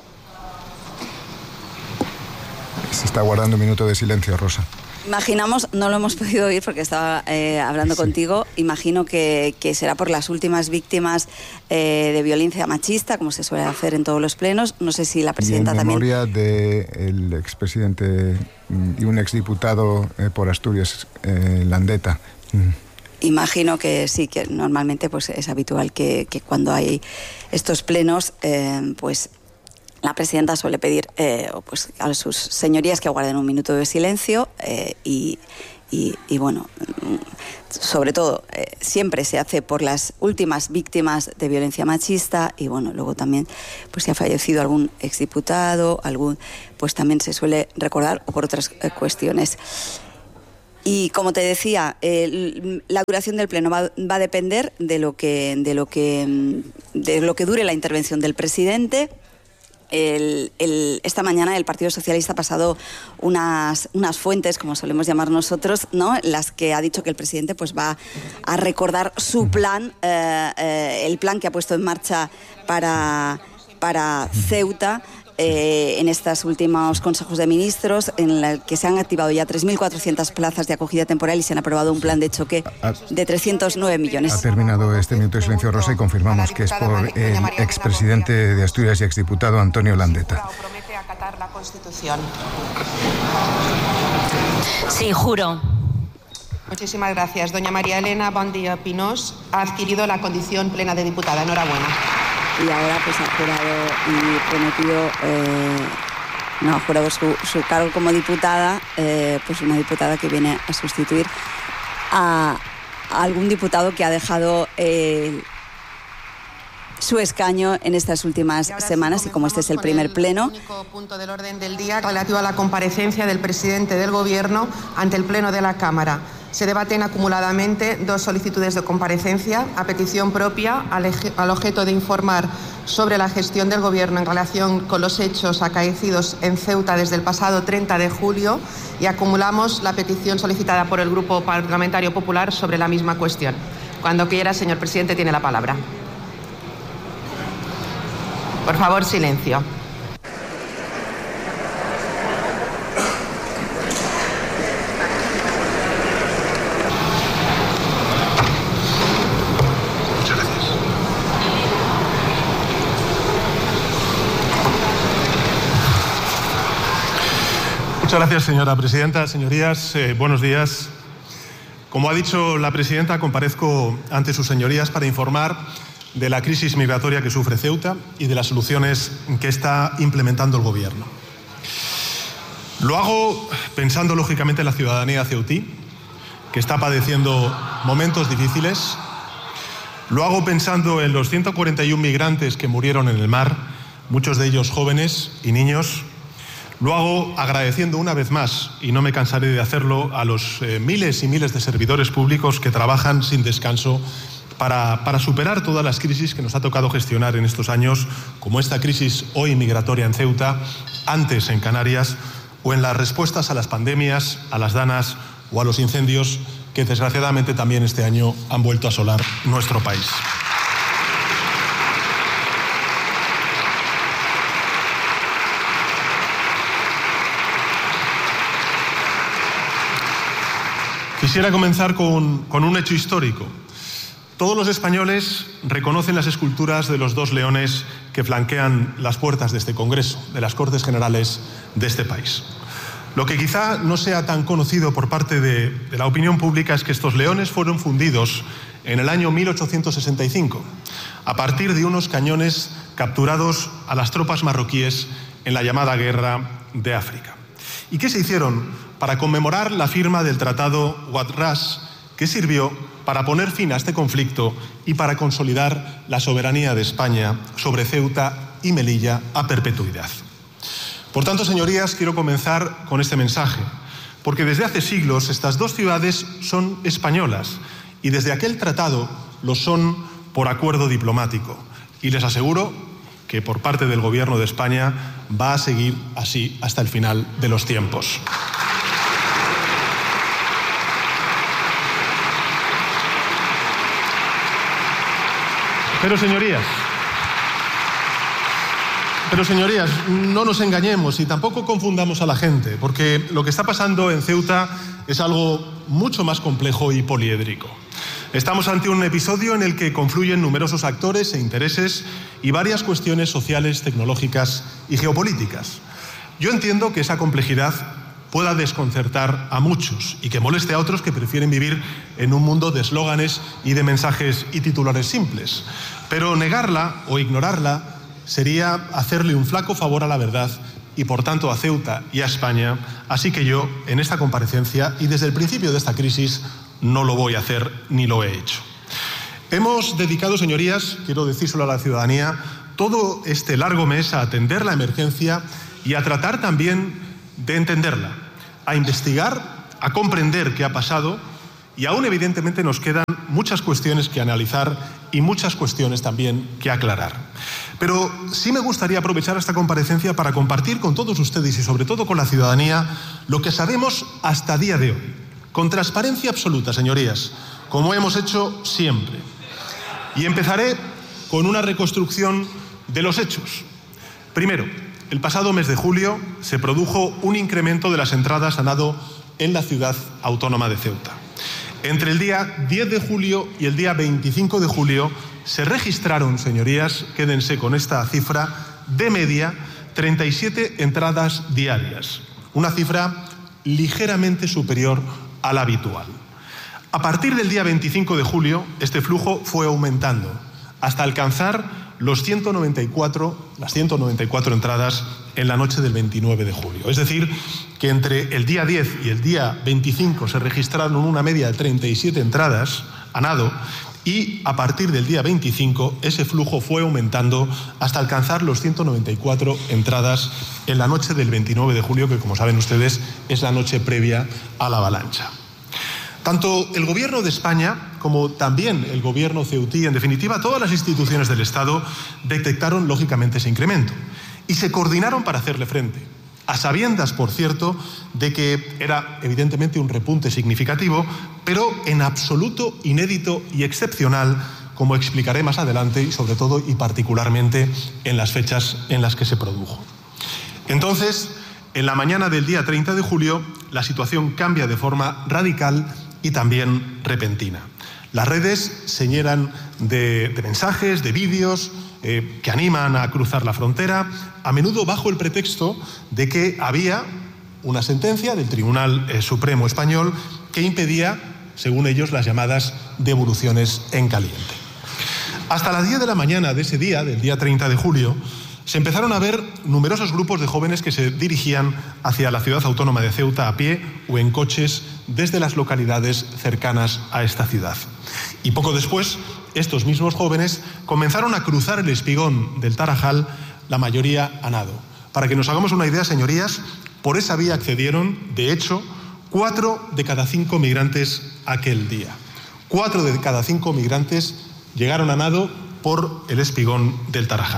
Se está guardando un minuto de silencio, Rosa. Imaginamos, no lo hemos podido oír porque estaba eh, hablando sí. contigo, imagino que, que será por las últimas víctimas eh, de violencia machista, como se suele hacer en todos los plenos. No sé si la presidenta y en también... memoria del expresidente y un exdiputado eh, por Asturias, eh, Landeta. Mm. Imagino que sí, que normalmente pues, es habitual que, que cuando hay estos plenos, eh, pues... la presidenta suele pedir eh, pues, a sus señorías que guarden un minuto de silencio eh, y, y, y, bueno, sobre todo, eh, siempre se hace por las últimas víctimas de violencia machista y, bueno, luego también, pues si ha fallecido algún exdiputado, algún, pues también se suele recordar o por otras eh, cuestiones. Y como te decía, eh, la duración del pleno va, va a depender de lo que, de lo que, de lo que dure la intervención del presidente. El, el, esta mañana el Partido Socialista ha pasado unas, unas fuentes, como solemos llamar nosotros, ¿no? Las que ha dicho que el presidente pues, va a recordar su plan, eh, eh, el plan que ha puesto en marcha para, para Ceuta. Eh, en estos últimos consejos de ministros, en el que se han activado ya tres mil cuatrocientas plazas de acogida temporal y se han aprobado un plan de choque de trescientos nueve millones. Ha terminado este minuto de silencio, Rosa, y confirmamos que es por el expresidente de Asturias y exdiputado Antonio Landeta. Promete acatar la Constitución. Sí, juro. Muchísimas gracias. Doña María Elena Bondía Pinós ha adquirido la condición plena de diputada. Enhorabuena. Y ahora pues ha jurado y prometido, eh, no, ha jurado su, su cargo como diputada, eh, pues una diputada que viene a sustituir a, a algún diputado que ha dejado eh, su escaño en estas últimas semanas y como este es el primer pleno. El único punto del orden del día relativo a la comparecencia del presidente del Gobierno ante el Pleno de la Cámara. Se debaten acumuladamente dos solicitudes de comparecencia a petición propia al, al objeto de informar sobre la gestión del Gobierno en relación con los hechos acaecidos en Ceuta desde el pasado treinta de julio y acumulamos la petición solicitada por el Grupo Parlamentario Popular sobre la misma cuestión. Cuando quiera, señor presidente, tiene la palabra. Por favor, silencio. Muchas gracias, señora presidenta. Señorías, eh, buenos días. Como ha dicho la presidenta, comparezco ante sus señorías para informar de la crisis migratoria que sufre Ceuta y de las soluciones que está implementando el Gobierno. Lo hago pensando, lógicamente, en la ciudadanía ceutí, que está padeciendo momentos difíciles. Lo hago pensando en los ciento cuarenta y uno migrantes que murieron en el mar, muchos de ellos jóvenes y niños. Lo hago agradeciendo una vez más, y no me cansaré de hacerlo, a los eh, miles y miles de servidores públicos que trabajan sin descanso para, para superar todas las crisis que nos ha tocado gestionar en estos años, como esta crisis hoy migratoria en Ceuta, antes en Canarias, o en las respuestas a las pandemias, a las danas o a los incendios que desgraciadamente también este año han vuelto a asolar nuestro país. Quisiera comenzar con, con un hecho histórico. Todos los españoles reconocen las esculturas de los dos leones que flanquean las puertas de este Congreso, de las Cortes Generales de este país. Lo que quizá no sea tan conocido por parte de, de la opinión pública es que estos leones fueron fundidos en el año mil ochocientos sesenta y cinco, a partir de unos cañones capturados a las tropas marroquíes en la llamada Guerra de África. ¿Y qué se hicieron para conmemorar la firma del Tratado Wad-Ras, que sirvió para poner fin a este conflicto y para consolidar la soberanía de España sobre Ceuta y Melilla a perpetuidad? Por tanto, señorías, quiero comenzar con este mensaje, porque desde hace siglos estas dos ciudades son españolas y desde aquel tratado lo son por acuerdo diplomático. Y les aseguro que por parte del Gobierno de España va a seguir así hasta el final de los tiempos. Pero señorías, pero señorías, no nos engañemos y tampoco confundamos a la gente, porque lo que está pasando en Ceuta es algo mucho más complejo y poliédrico. Estamos ante un episodio en el que confluyen numerosos actores e intereses y varias cuestiones sociales, tecnológicas y geopolíticas. Yo entiendo que esa complejidad pueda desconcertar a muchos y que moleste a otros que prefieren vivir en un mundo de eslóganes y de mensajes y titulares simples. Pero negarla o ignorarla sería hacerle un flaco favor a la verdad y, por tanto, a Ceuta y a España. Así que yo, en esta comparecencia y desde el principio de esta crisis, no lo voy a hacer ni lo he hecho. Hemos dedicado, señorías, quiero decírselo a la ciudadanía, todo este largo mes a atender la emergencia y a tratar también de entenderla, a investigar, a comprender qué ha pasado, y aún evidentemente nos quedan muchas cuestiones que analizar y muchas cuestiones también que aclarar. Pero sí me gustaría aprovechar esta comparecencia para compartir con todos ustedes y sobre todo con la ciudadanía lo que sabemos hasta día de hoy, con transparencia absoluta, señorías, como hemos hecho siempre. Y empezaré con una reconstrucción de los hechos. Primero, el pasado mes de julio se produjo un incremento de las entradas a nado en la ciudad autónoma de Ceuta. Entre el día diez de julio y el día veinticinco de julio se registraron, señorías, quédense con esta cifra, de media treinta y siete entradas diarias, una cifra ligeramente superior a la habitual. A partir del día veinticinco de julio, este flujo fue aumentando hasta alcanzar los ciento noventa y cuatro, las ciento noventa y cuatro entradas en la noche del veintinueve de julio. Es decir, que entre el día diez y el día veinticinco se registraron una media de treinta y siete entradas a nado y a partir del día veinticinco ese flujo fue aumentando hasta alcanzar los ciento noventa y cuatro entradas en la noche del veintinueve de julio, que como saben ustedes es la noche previa a la avalancha. Tanto el Gobierno de España como también el Gobierno ceutí, en definitiva todas las instituciones del Estado, detectaron lógicamente ese incremento y se coordinaron para hacerle frente, a sabiendas, por cierto, de que era evidentemente un repunte significativo, pero en absoluto inédito y excepcional, como explicaré más adelante y sobre todo y particularmente en las fechas en las que se produjo. Entonces, en la mañana del día treinta de julio, la situación cambia de forma radical y también repentina. Las redes se llenan de, de mensajes, de vídeos eh, que animan a cruzar la frontera, a menudo bajo el pretexto de que había una sentencia del Tribunal eh, Supremo Español que impedía, según ellos, las llamadas devoluciones en caliente. Hasta las diez de la mañana de ese día, del día treinta de julio, se empezaron a ver numerosos grupos de jóvenes que se dirigían hacia la ciudad autónoma de Ceuta a pie o en coches desde las localidades cercanas a esta ciudad. Y poco después, estos mismos jóvenes comenzaron a cruzar el espigón del Tarajal, la mayoría a nado. Para que nos hagamos una idea, señorías, por esa vía accedieron, de hecho, cuatro de cada cinco migrantes aquel día. Cuatro de cada cinco migrantes llegaron a nado por el espigón del Tarajal.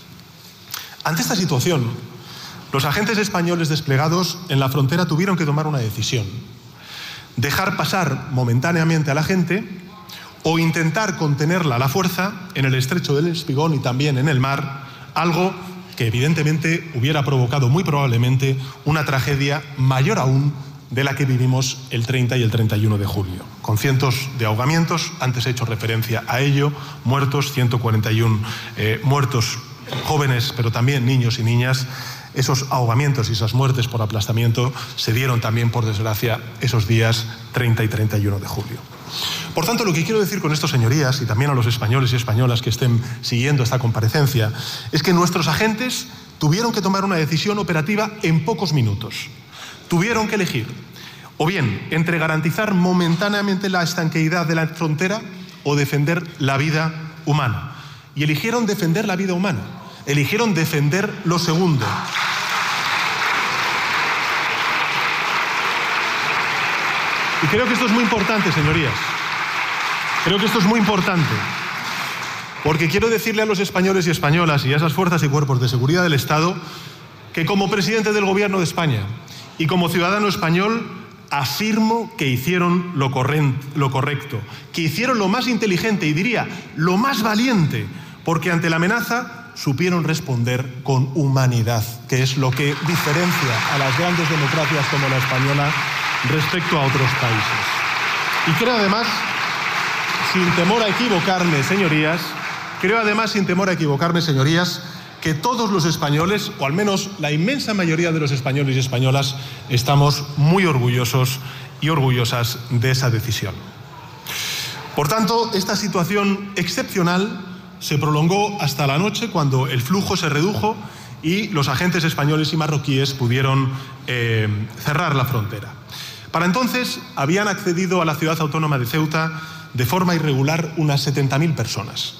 Ante esta situación, los agentes españoles desplegados en la frontera tuvieron que tomar una decisión: dejar pasar momentáneamente a la gente o intentar contenerla a la fuerza en el estrecho del Espigón y también en el mar, algo que evidentemente hubiera provocado muy probablemente una tragedia mayor aún de la que vivimos el treinta y el treinta y uno de julio, con cientos de ahogamientos, antes he hecho referencia a ello, muertos, ciento cuarenta y uno eh, muertos jóvenes, pero también niños y niñas. Esos ahogamientos y esas muertes por aplastamiento se dieron también, por desgracia, esos días treinta y treinta y uno de julio. Por tanto, lo que quiero decir con esto, señorías, y también a los españoles y españolas que estén siguiendo esta comparecencia, es que nuestros agentes tuvieron que tomar una decisión operativa en pocos minutos. tuvieron que elegir o bien entre garantizar momentáneamente la estanqueidad de la frontera o defender la vida humana. Y eligieron defender la vida humana, eligieron defender lo segundo. Y creo que esto es muy importante, señorías. Creo que esto es muy importante. Porque quiero decirle a los españoles y españolas y a esas fuerzas y cuerpos de seguridad del Estado que como presidente del Gobierno de España y como ciudadano español afirmo que hicieron lo, lo correcto, que hicieron lo más inteligente y diría lo más valiente, porque ante la amenaza supieron responder con humanidad, que es lo que diferencia a las grandes democracias como la española respecto a otros países. Y creo además, sin temor a equivocarme, señorías, creo además, sin temor a equivocarme, señorías, que todos los españoles, o al menos la inmensa mayoría de los españoles y españolas, estamos muy orgullosos y orgullosas de esa decisión. Por tanto, esta situación excepcional se prolongó hasta la noche, cuando el flujo se redujo y los agentes españoles y marroquíes pudieron eh, cerrar la frontera. Para entonces habían accedido a la ciudad autónoma de Ceuta de forma irregular unas setenta mil personas.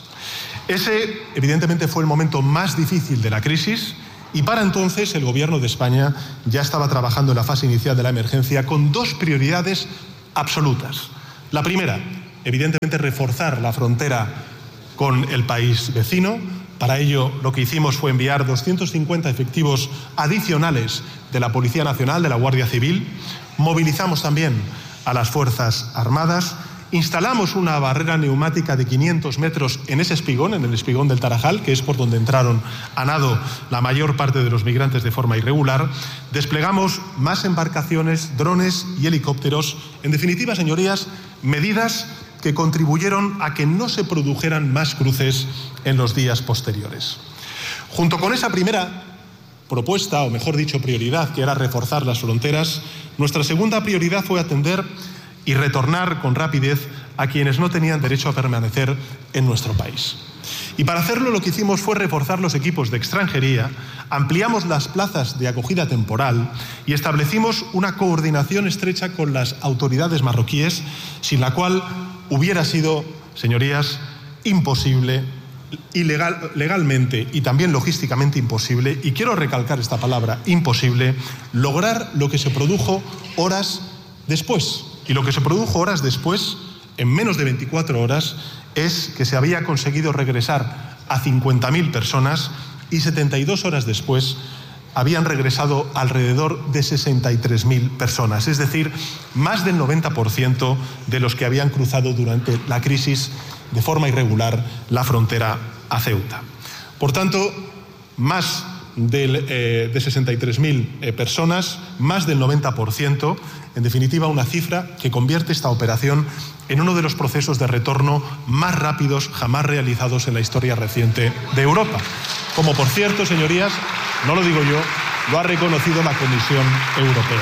Ese, evidentemente, fue el momento más difícil de la crisis y para entonces el Gobierno de España ya estaba trabajando en la fase inicial de la emergencia con dos prioridades absolutas. La primera, evidentemente, reforzar la frontera con el país vecino. Para ello, lo que hicimos fue enviar doscientos cincuenta efectivos adicionales de la Policía Nacional, de la Guardia Civil. Movilizamos también a las Fuerzas Armadas. Instalamos una barrera neumática de quinientos metros en ese espigón, en el espigón del Tarajal, que es por donde entraron a nado la mayor parte de los migrantes de forma irregular. Desplegamos más embarcaciones, drones y helicópteros. En definitiva, señorías, medidas que contribuyeron a que no se produjeran más cruces en los días posteriores. Junto con esa primera propuesta, o mejor dicho, prioridad, que era reforzar las fronteras, nuestra segunda prioridad fue atender y retornar con rapidez a quienes no tenían derecho a permanecer en nuestro país. Y para hacerlo lo que hicimos fue reforzar los equipos de extranjería, ampliamos las plazas de acogida temporal y establecimos una coordinación estrecha con las autoridades marroquíes, sin la cual hubiera sido, señorías, imposible, ilegal, legalmente y también logísticamente imposible, y quiero recalcar esta palabra, imposible, lograr lo que se produjo horas después. Y lo que se produjo horas después, en menos de veinticuatro horas, es que se había conseguido regresar a cincuenta mil personas y setenta y dos horas después habían regresado alrededor de sesenta y tres mil personas, es decir, más del noventa por ciento de los que habían cruzado durante la crisis de forma irregular la frontera a Ceuta. Por tanto, más del, eh, de sesenta y tres mil eh, personas, más del noventa por ciento, en definitiva una cifra que convierte esta operación en uno de los procesos de retorno más rápidos jamás realizados en la historia reciente de Europa. Como por cierto, señorías, no lo digo yo, lo ha reconocido la Comisión Europea.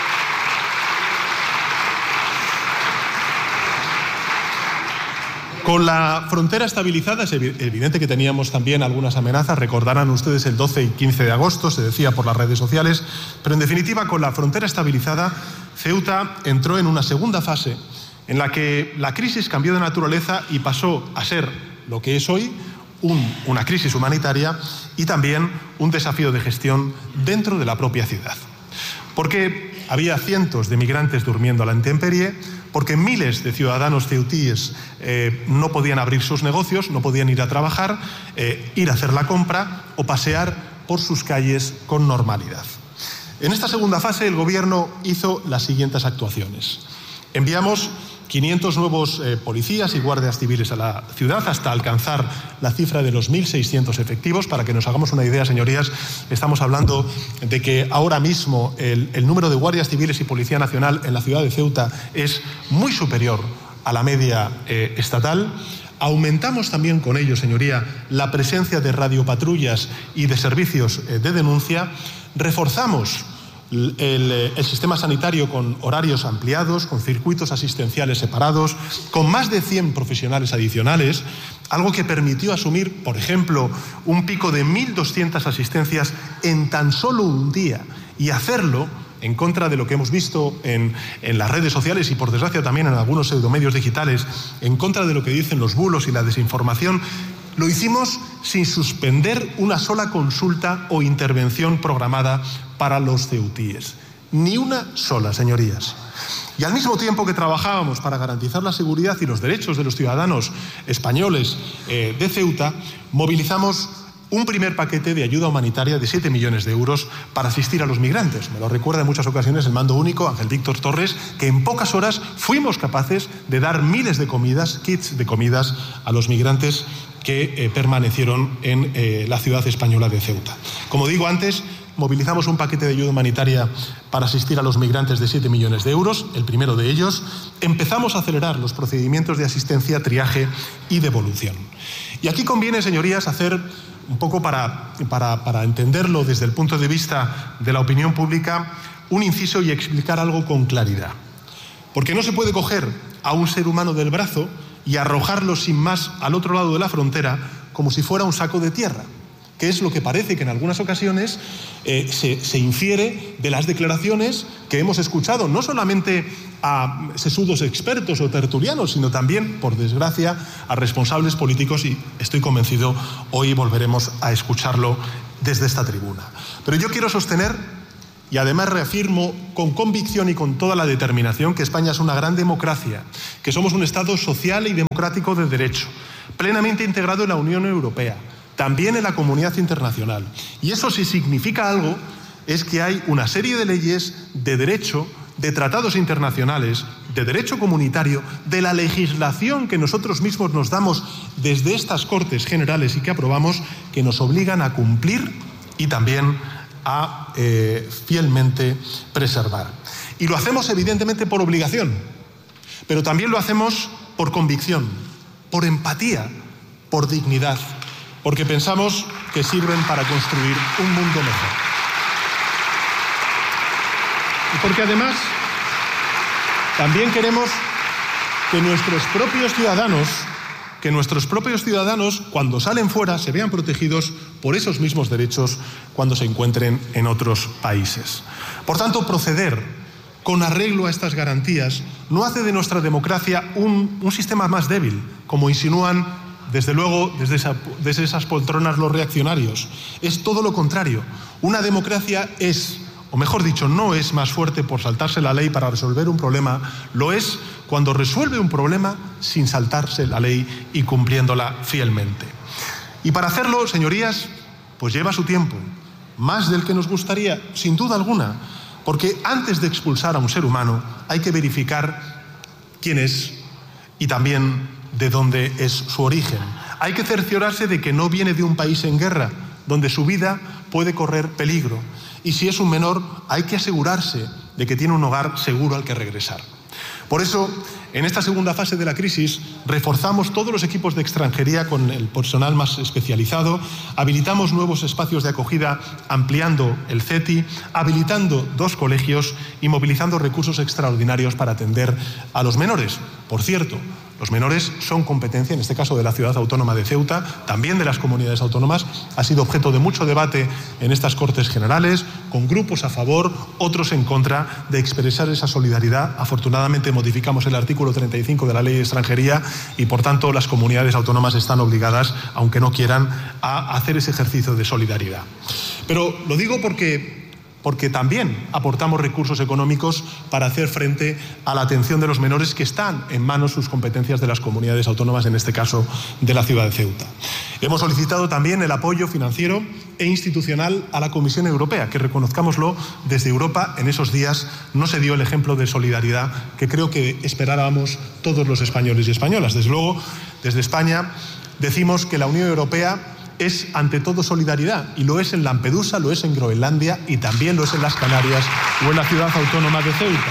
Con la frontera estabilizada es evidente que teníamos también algunas amenazas. Recordarán ustedes el doce y quince de agosto, se decía por las redes sociales, pero en definitiva con la frontera estabilizada, Ceuta entró en una segunda fase en la que la crisis cambió de naturaleza y pasó a ser lo que es hoy, un, una crisis humanitaria y también un desafío de gestión dentro de la propia ciudad. Porque había cientos de migrantes durmiendo a la intemperie, porque miles de ciudadanos ceutíes eh, no podían abrir sus negocios, no podían ir a trabajar, eh, ir a hacer la compra o pasear por sus calles con normalidad. En esta segunda fase el Gobierno hizo las siguientes actuaciones. Enviamos quinientos nuevos eh, policías y guardias civiles a la ciudad hasta alcanzar la cifra de los mil seiscientos efectivos. Para que nos hagamos una idea, señorías, estamos hablando de que ahora mismo el, el número de guardias civiles y Policía Nacional en la ciudad de Ceuta es muy superior a la media eh, estatal. Aumentamos también con ello, señoría, la presencia de radiopatrullas y de servicios eh, de denuncia. Reforzamos El, el sistema sanitario con horarios ampliados, con circuitos asistenciales separados, con más de cien profesionales adicionales, algo que permitió asumir, por ejemplo, un pico de mil doscientas asistencias en tan solo un día y hacerlo en contra de lo que hemos visto en, en las redes sociales y, por desgracia, también en algunos pseudomedios digitales, en contra de lo que dicen los bulos y la desinformación, lo hicimos sin suspender una sola consulta o intervención programada para los ceutíes. Ni una sola, señorías. Y al mismo tiempo que trabajábamos para garantizar la seguridad y los derechos de los ciudadanos españoles eh, de Ceuta, movilizamos un primer paquete de ayuda humanitaria de siete millones de euros para asistir a los migrantes. Me lo recuerda en muchas ocasiones el mando único, Ángel Víctor Torres, que en pocas horas fuimos capaces de dar miles de comidas, kits de comidas, a los migrantes que eh, permanecieron en eh, la ciudad española de Ceuta. Como digo antes, movilizamos un paquete de ayuda humanitaria para asistir a los migrantes de siete millones de euros, el primero de ellos. Empezamos a acelerar los procedimientos de asistencia, triaje y devolución. Y aquí conviene, señorías, hacer un poco para, para, para entenderlo desde el punto de vista de la opinión pública, un inciso y explicar algo con claridad. Porque no se puede coger a un ser humano del brazo y arrojarlo sin más al otro lado de la frontera como si fuera un saco de tierra, que es lo que parece que en algunas ocasiones eh, se, se infiere de las declaraciones que hemos escuchado, no solamente a sesudos expertos o tertulianos, sino también, por desgracia, a responsables políticos, y estoy convencido, hoy volveremos a escucharlo desde esta tribuna. Pero yo quiero sostener, y además reafirmo con convicción y con toda la determinación, que España es una gran democracia, que somos un Estado social y democrático de derecho, plenamente integrado en la Unión Europea, también en la comunidad internacional. Y eso, si significa algo, es que hay una serie de leyes de derecho, de tratados internacionales, de derecho comunitario, de la legislación que nosotros mismos nos damos desde estas Cortes Generales y que aprobamos, que nos obligan a cumplir y también a eh, fielmente preservar. Y lo hacemos evidentemente por obligación, pero también lo hacemos por convicción, por empatía, por dignidad, porque pensamos que sirven para construir un mundo mejor. Y porque además también queremos que nuestros propios ciudadanos, que nuestros propios ciudadanos, cuando salen fuera, se vean protegidos por esos mismos derechos cuando se encuentren en otros países. Por tanto, proceder con arreglo a estas garantías no hace de nuestra democracia un, un sistema más débil, como insinúan, desde luego, desde, esa, desde esas poltronas los reaccionarios. Es todo lo contrario. Una democracia es, o mejor dicho, no es más fuerte por saltarse la ley para resolver un problema, lo es cuando resuelve un problema sin saltarse la ley y cumpliéndola fielmente. Y para hacerlo, señorías, pues lleva su tiempo, más del que nos gustaría, sin duda alguna, porque antes de expulsar a un ser humano hay que verificar quién es y también de dónde es su origen. Hay que cerciorarse de que no viene de un país en guerra, donde su vida puede correr peligro. Y si es un menor, hay que asegurarse de que tiene un hogar seguro al que regresar. Por eso, en esta segunda fase de la crisis, reforzamos todos los equipos de extranjería con el personal más especializado, habilitamos nuevos espacios de acogida ampliando el C E T I, habilitando dos colegios y movilizando recursos extraordinarios para atender a los menores. Por cierto, los menores son competencia, en este caso de la Ciudad Autónoma de Ceuta, también de las comunidades autónomas. Ha sido objeto de mucho debate en estas Cortes Generales, con grupos a favor, otros en contra, de expresar esa solidaridad. Afortunadamente modificamos el artículo treinta y cinco de la Ley de Extranjería y, por tanto, las comunidades autónomas están obligadas, aunque no quieran, a hacer ese ejercicio de solidaridad. Pero lo digo porque... porque también aportamos recursos económicos para hacer frente a la atención de los menores que están en manos sus competencias de las comunidades autónomas, en este caso de la ciudad de Ceuta. Hemos solicitado también el apoyo financiero e institucional a la Comisión Europea, que, reconozcámoslo, desde Europa en esos días no se dio el ejemplo de solidaridad que creo que esperábamos todos los españoles y españolas. Desde luego, desde España decimos que la Unión Europea es ante todo solidaridad, y lo es en Lampedusa, lo es en Groenlandia y también lo es en las Canarias o en la ciudad autónoma de Ceuta.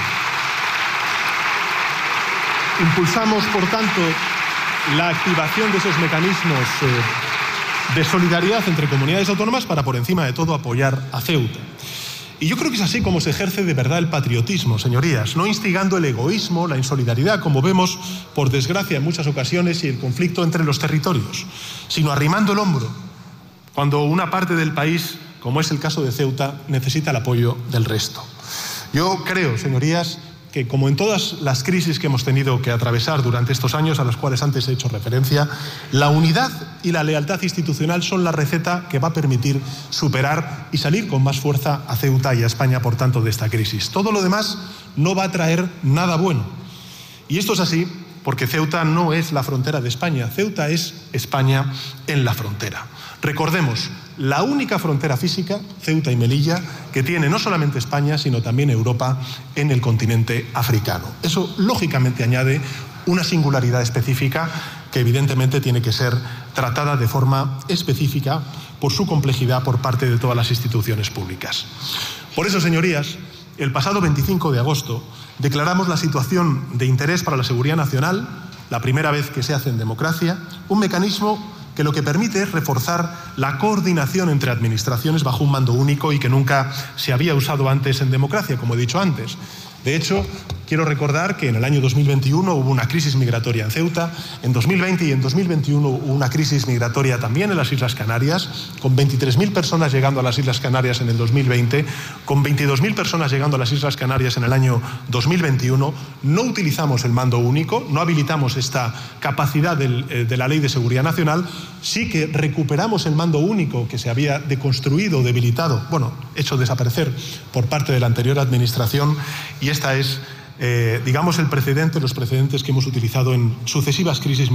Impulsamos, por tanto, la activación de esos mecanismos eh, de solidaridad entre comunidades autónomas para, por encima de todo, apoyar a Ceuta. Y yo creo que es así como se ejerce de verdad el patriotismo, señorías, no instigando el egoísmo, la insolidaridad, como vemos, por desgracia, en muchas ocasiones, y el conflicto entre los territorios, sino arrimando el hombro cuando una parte del país, como es el caso de Ceuta, necesita el apoyo del resto. Yo creo, señorías, que como en todas las crisis que hemos tenido que atravesar durante estos años, a las cuales antes he hecho referencia, la unidad y la lealtad institucional son la receta que va a permitir superar y salir con más fuerza a Ceuta y a España, por tanto, de esta crisis. Todo lo demás no va a traer nada bueno. Y esto es así porque Ceuta no es la frontera de España, Ceuta es España en la frontera. Recordemos, la única frontera física, Ceuta y Melilla, que tiene no solamente España, sino también Europa en el continente africano. Eso, lógicamente, añade una singularidad específica que, evidentemente, tiene que ser tratada de forma específica por su complejidad por parte de todas las instituciones públicas. Por eso, señorías, el pasado veinticinco de agosto declaramos la situación de interés para la seguridad nacional, la primera vez que se hace en democracia, un mecanismo que lo que permite es reforzar la coordinación entre administraciones bajo un mando único y que nunca se había usado antes en democracia, como he dicho antes. De hecho, quiero recordar que en el año dos mil veintiuno hubo una crisis migratoria en Ceuta, en dos mil veinte y en dos mil veintiuno hubo una crisis migratoria también en las Islas Canarias, con veintitrés mil personas llegando a las Islas Canarias en el dos mil veinte, con veintidós mil personas llegando a las Islas Canarias en el año dos mil veintiuno. No utilizamos el mando único, no habilitamos esta capacidad del, eh, de la Ley de Seguridad Nacional, sí que recuperamos el mando único que se había deconstruido, debilitado, bueno, hecho desaparecer por parte de la anterior administración, y esta es, eh, digamos, el precedente, los precedentes que hemos utilizado en sucesivas crisis